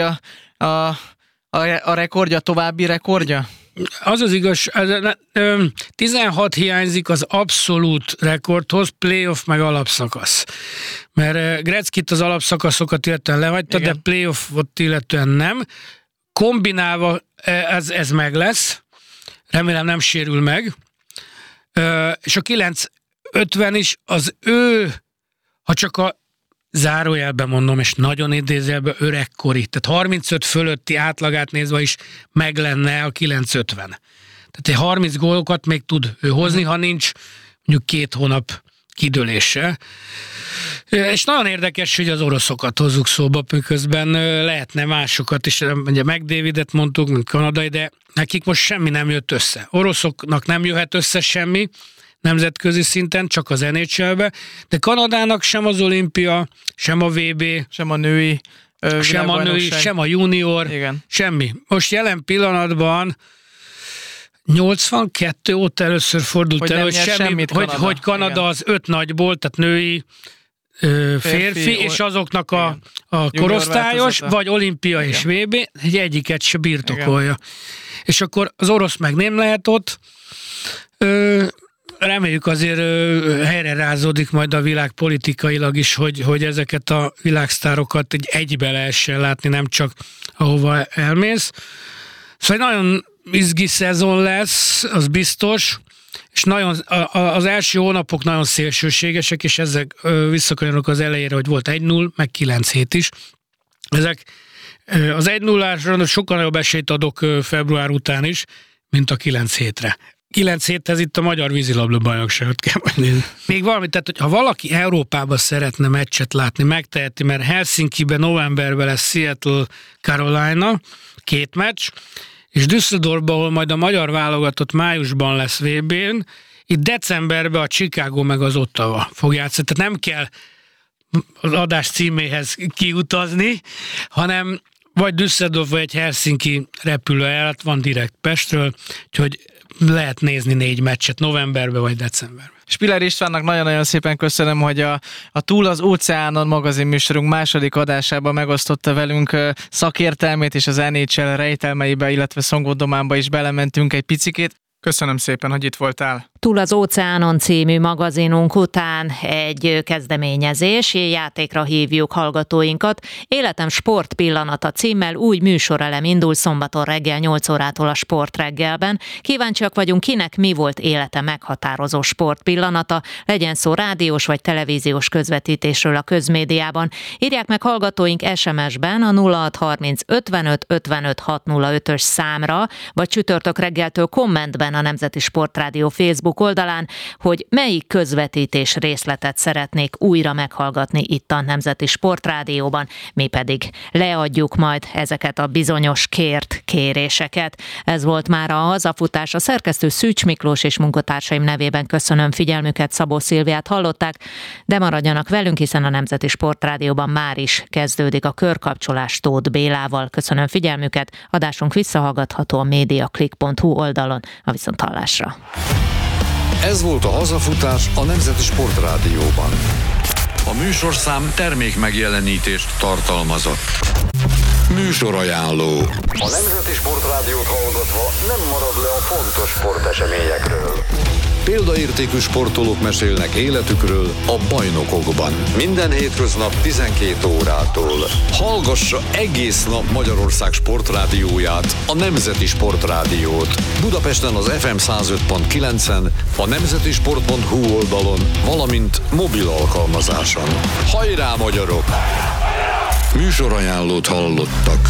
a rekordja, további rekordja? Az az igaz, 16 hiányzik az abszolút rekordhoz, playoff meg alapszakasz. Mert Gretzkyt az alapszakaszokat illetően lehagyta, de playoffot illetően nem. Kombinálva ez meg lesz, remélem nem sérül meg. És a 950 is az ő, ha csak a zárójelben mondom, és nagyon idézőjelben öregkori, tehát 35 fölötti átlagát nézve is meg lenne a 950. Tehát egy 30 gólokat még tud ő hozni, ha nincs mondjuk 2 hónap kidőlése. És nagyon érdekes, hogy az oroszokat hozzuk szóba, közben lehetne másokat is, ugye McDavidet mondtuk, mint kanadai, de nekik most semmi nem jött össze. Oroszoknak nem jöhet össze semmi, nemzetközi szinten, csak az NHL-be, de Kanadának sem az olimpia, sem a VB, sem a női, sem a junior, semmi. Most jelen pillanatban 82 óta először fordult elő, hogy Kanada az 5 nagyból, tehát női, férfi és azoknak a korosztályos, vagy olimpia és VB, egyiket se birtokolja. És akkor az orosz meg nem lehet ott, reméljük azért helyre rázódik majd a világ politikailag is, hogy ezeket a világsztárokat egybe lehessen látni, nem csak ahova elmész. Szóval nagyon izgi szezon lesz, az biztos, és nagyon, az első hónapok nagyon szélsőségesek, és ezek visszakanyarodnak az elejére, hogy volt 1-0, meg 9-7 is. Ezek az 1-0-ásra sokkal nagyobb esélyt adok február után is, mint a 9-7-re. 9-7-hez itt a magyar vízilabda bajnokságot kell nézni. Még valami, tehát hogy ha valaki Európában szeretne meccset látni, megteheti, mert Helsinkiben novemberben lesz Seattle Carolina, 2 meccs, és Düsseldorfban, ahol majd a magyar válogatott májusban lesz VB-n, itt decemberben a Chicago meg az Ottawa fog játszani. Tehát nem kell az adás címéhez kiutazni, hanem vagy Düsseldorf, vagy egy Helsinki repülőjárat van direkt Pestről, úgyhogy lehet nézni 4 meccset novemberben vagy decemberben. Spiller Istvánnak nagyon-nagyon szépen köszönöm, hogy a Túl az óceánon magazin műsorunk második adásában megosztotta velünk szakértelmét, és az NHL rejtelmeibe, illetve szongodománba is belementünk egy picikét. Köszönöm szépen, hogy itt voltál. Túl az óceánon című magazinunk után egy kezdeményezés, játékra hívjuk hallgatóinkat. Életem sport pillanata címmel új műsorelem indul szombaton reggel 8 órától a Sport reggelben. Kíváncsiak vagyunk, kinek mi volt élete meghatározó sport pillanata, legyen szó rádiós vagy televíziós közvetítésről a közmédiában. Írják meg hallgatóink SMS-ben a 0630 55 55 605-ös számra, vagy csütörtök reggeltől kommentben a Nemzeti Sportrádió Facebook oldalán, hogy melyik közvetítés részletet szeretnék újra meghallgatni itt a Nemzeti Sportrádióban, mi pedig leadjuk majd ezeket a bizonyos kért kéréseket. Ez volt már a hazafutás. A szerkesztő Szűcs Miklós és munkatársaim nevében köszönöm figyelmüket, Szabó Szilviát hallották, de maradjanak velünk, hiszen a Nemzeti Sportrádióban már is kezdődik a körkapcsolás Tóth Bélával. Köszönöm figyelmüket, adásunk visszahallgatható a mediaclick.hu oldalon. A viszonthallásra. Ez volt a Hazafutás a Nemzeti Sportrádióban. A műsorszám termék megjelenítést tartalmazott. Műsorajánló. A Nemzeti Sportrádiót hallgatva nem marad le a fontos sporteseményekről. Példaértékű sportolók mesélnek életükről a bajnokokban. Minden hétköznap 12 órától. Hallgassa egész nap Magyarország sportrádióját, a Nemzeti Sportrádiót. Budapesten az FM 105.9-en, a nemzetisport.hu oldalon, valamint mobil alkalmazáson. Hajrá, magyarok! Műsorajánlót hallottak.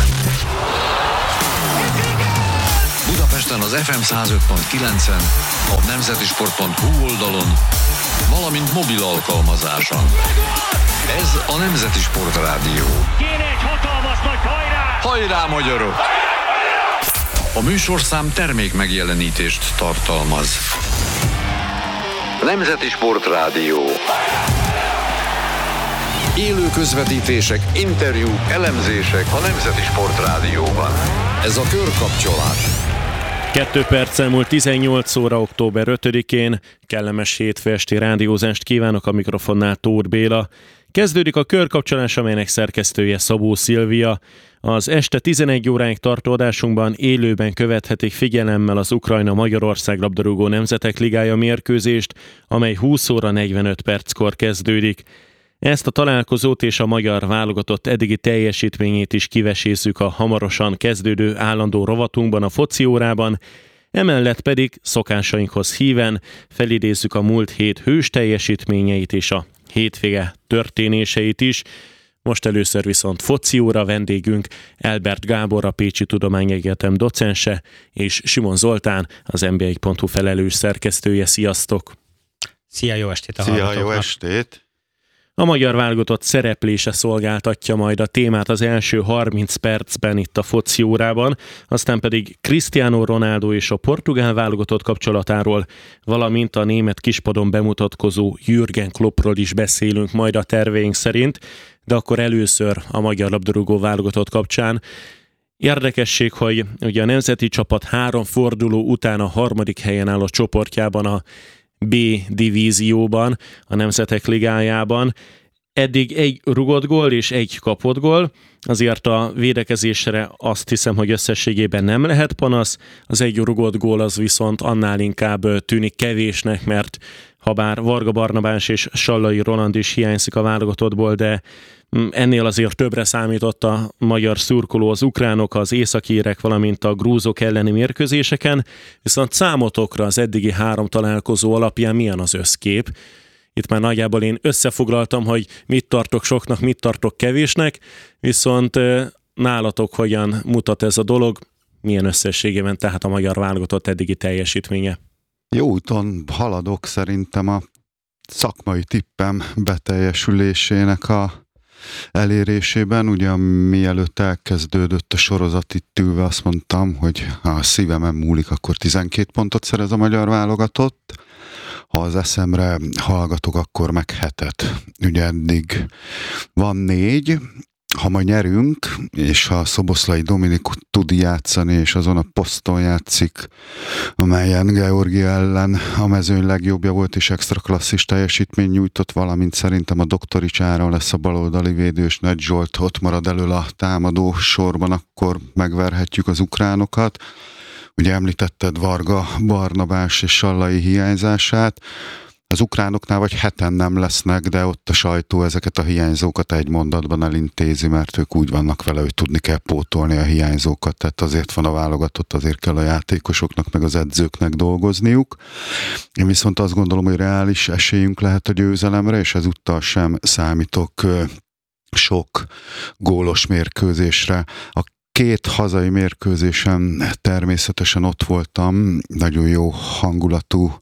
Budapesten az FM 105.9-en, a nemzetisport.hu oldalon, valamint mobil alkalmazáson. Ez a Nemzeti Sportrádió. Kéne egy hatalmas nagy hajrá! Hajrá, magyarok! A műsorszám termék megjelenítést tartalmaz. Nemzeti Sportrádió. Élő közvetítések, interjúk, elemzések a Nemzeti Sportrádióban. Ez a körkapcsolás. 2 perccel múlt 18 óra október 5-én. Kellemes hétfő esti rádiózást kívánok, a mikrofonnál Tóth Béla. Kezdődik a körkapcsolás, amelynek szerkesztője Szabó Szilvia. Az este 11 óráig tartó adásunkban élőben követhetik figyelemmel az Ukrajna-Magyarország labdarúgó nemzetek ligája mérkőzést, amely 20 óra 45 perckor kezdődik. Ezt a találkozót és a magyar válogatott eddigi teljesítményét is kivesézzük a hamarosan kezdődő állandó rovatunkban, a foci órában, emellett pedig szokásainkhoz híven felidézzük a múlt hét hős teljesítményeit és a hétvége történéseit is. Most először viszont foci óra, vendégünk Elbert Gábor, a Pécsi Tudományegyetem docense, és Simon Zoltán, az nba.hu felelős szerkesztője. Sziasztok! Szia, jó estét a hallgatóknak! Szia, jó estét! A magyar válogatott szereplése szolgáltatja majd a témát az első 30 percben itt a foci órában, aztán pedig Cristiano Ronaldo és a portugál válogatott kapcsolatáról, valamint a német kispadon bemutatkozó Jürgen Kloppról is beszélünk majd a terveink szerint, de akkor először a magyar labdarúgó válogatott kapcsán. Érdekesség, hogy ugye a nemzeti csapat 3 forduló után a 3. helyen áll a csoportjában, a B divízióban, a Nemzetek Ligájában. Eddig 1 rugott gól és 1 kapott gól, azért a védekezésre azt hiszem, hogy összességében nem lehet panasz, az 1 rugott gól az viszont annál inkább tűnik kevésnek, mert habár Varga Barnabás és Sallai Roland is hiányzik a válogatottból, de ennél azért többre számított a magyar szurkoló, az ukránok, az északírek, valamint a grúzok elleni mérkőzéseken, viszont számotokra az eddigi 3 találkozó alapján milyen az összkép? Itt már nagyjából én összefoglaltam, hogy mit tartok soknak, mit tartok kevésnek, viszont nálatok hogyan mutat ez a dolog, milyen összességében tehát a magyar válogatott eddigi teljesítménye? Jó úton haladok szerintem a szakmai tippem beteljesülésének a elérésében. Ugye mielőtt elkezdődött a sorozat, itt ülve azt mondtam, hogy ha a szívemen múlik, akkor 12 pontot szerez a magyar válogatott. Ha az eszemre hallgatok, akkor meg 7-et. Ugye eddig van 4, ha ma nyerünk, és ha Szoboszlai Dominik tud játszani, és azon a poszton játszik, amelyen Georgia ellen a mezőny legjobbja volt, és extra klasszis teljesítmény nyújtott, valamint szerintem a Doktorics Áron lesz a baloldali védő, és Nagy Zsolt ott marad elől a támadó sorban, akkor megverhetjük az ukránokat. Ugye említetted Varga Barnabás és Sallai hiányzását. Az ukránoknál vagy 7-en nem lesznek, de ott a sajtó ezeket a hiányzókat egy mondatban elintézi, mert ők úgy vannak vele, hogy tudni kell pótolni a hiányzókat, tehát azért van a válogatott, azért kell a játékosoknak meg az edzőknek dolgozniuk. Én viszont azt gondolom, hogy reális esélyünk lehet a győzelemre, és ezúttal sem számítok sok gólos mérkőzésre. A 2 hazai mérkőzésen természetesen ott voltam, nagyon jó hangulatú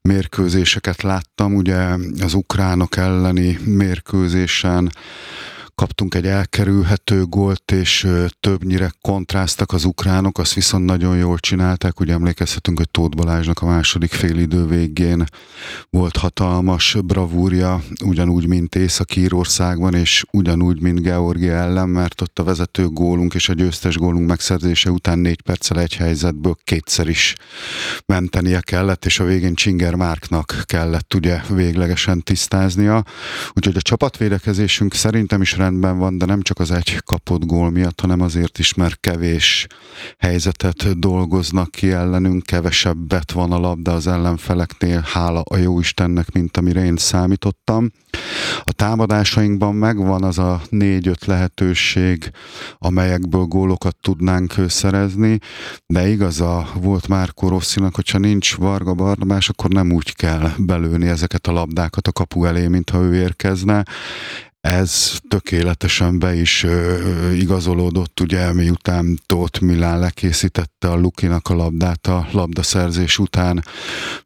mérkőzéseket láttam, ugye az ukránok elleni mérkőzésen kaptunk egy elkerülhető gólt, és többnyire kontráztak az ukránok, azt viszont nagyon jól csinálták. Ugye emlékezhetünk, hogy Tóth Balázsnak a második félidő végén volt hatalmas bravúrja, ugyanúgy, mint Észak-Írországban, és ugyanúgy, mint Georgia ellen, mert ott a vezető gólunk és a győztes gólunk megszerzése után 4 perccel egy helyzetből kétszer is mentenie kellett, és a végén Csinger Márknak kellett ugye véglegesen tisztáznia. Úgyhogy a csapatvédekezésünk szerintem is rendben van, de nem csak az egy kapott gól miatt, hanem azért is, mert kevés helyzetet dolgoznak ki ellenünk, kevesebbet van a labda az ellenfeleknél, hála a jóistennek, mint amire én számítottam. A támadásainkban megvan az a 4-5 lehetőség, amelyekből gólokat tudnánk szerezni, de igaza volt Márkó Rosszinak, hogyha nincs Varga Barnabás, akkor nem úgy kell belőni ezeket a labdákat a kapu elé, mintha ő érkezne. Ez tökéletesen be is igazolódott, ugye, miután Tóth Milán lekészítette a Lukinak a labdát a labdaszerzés után,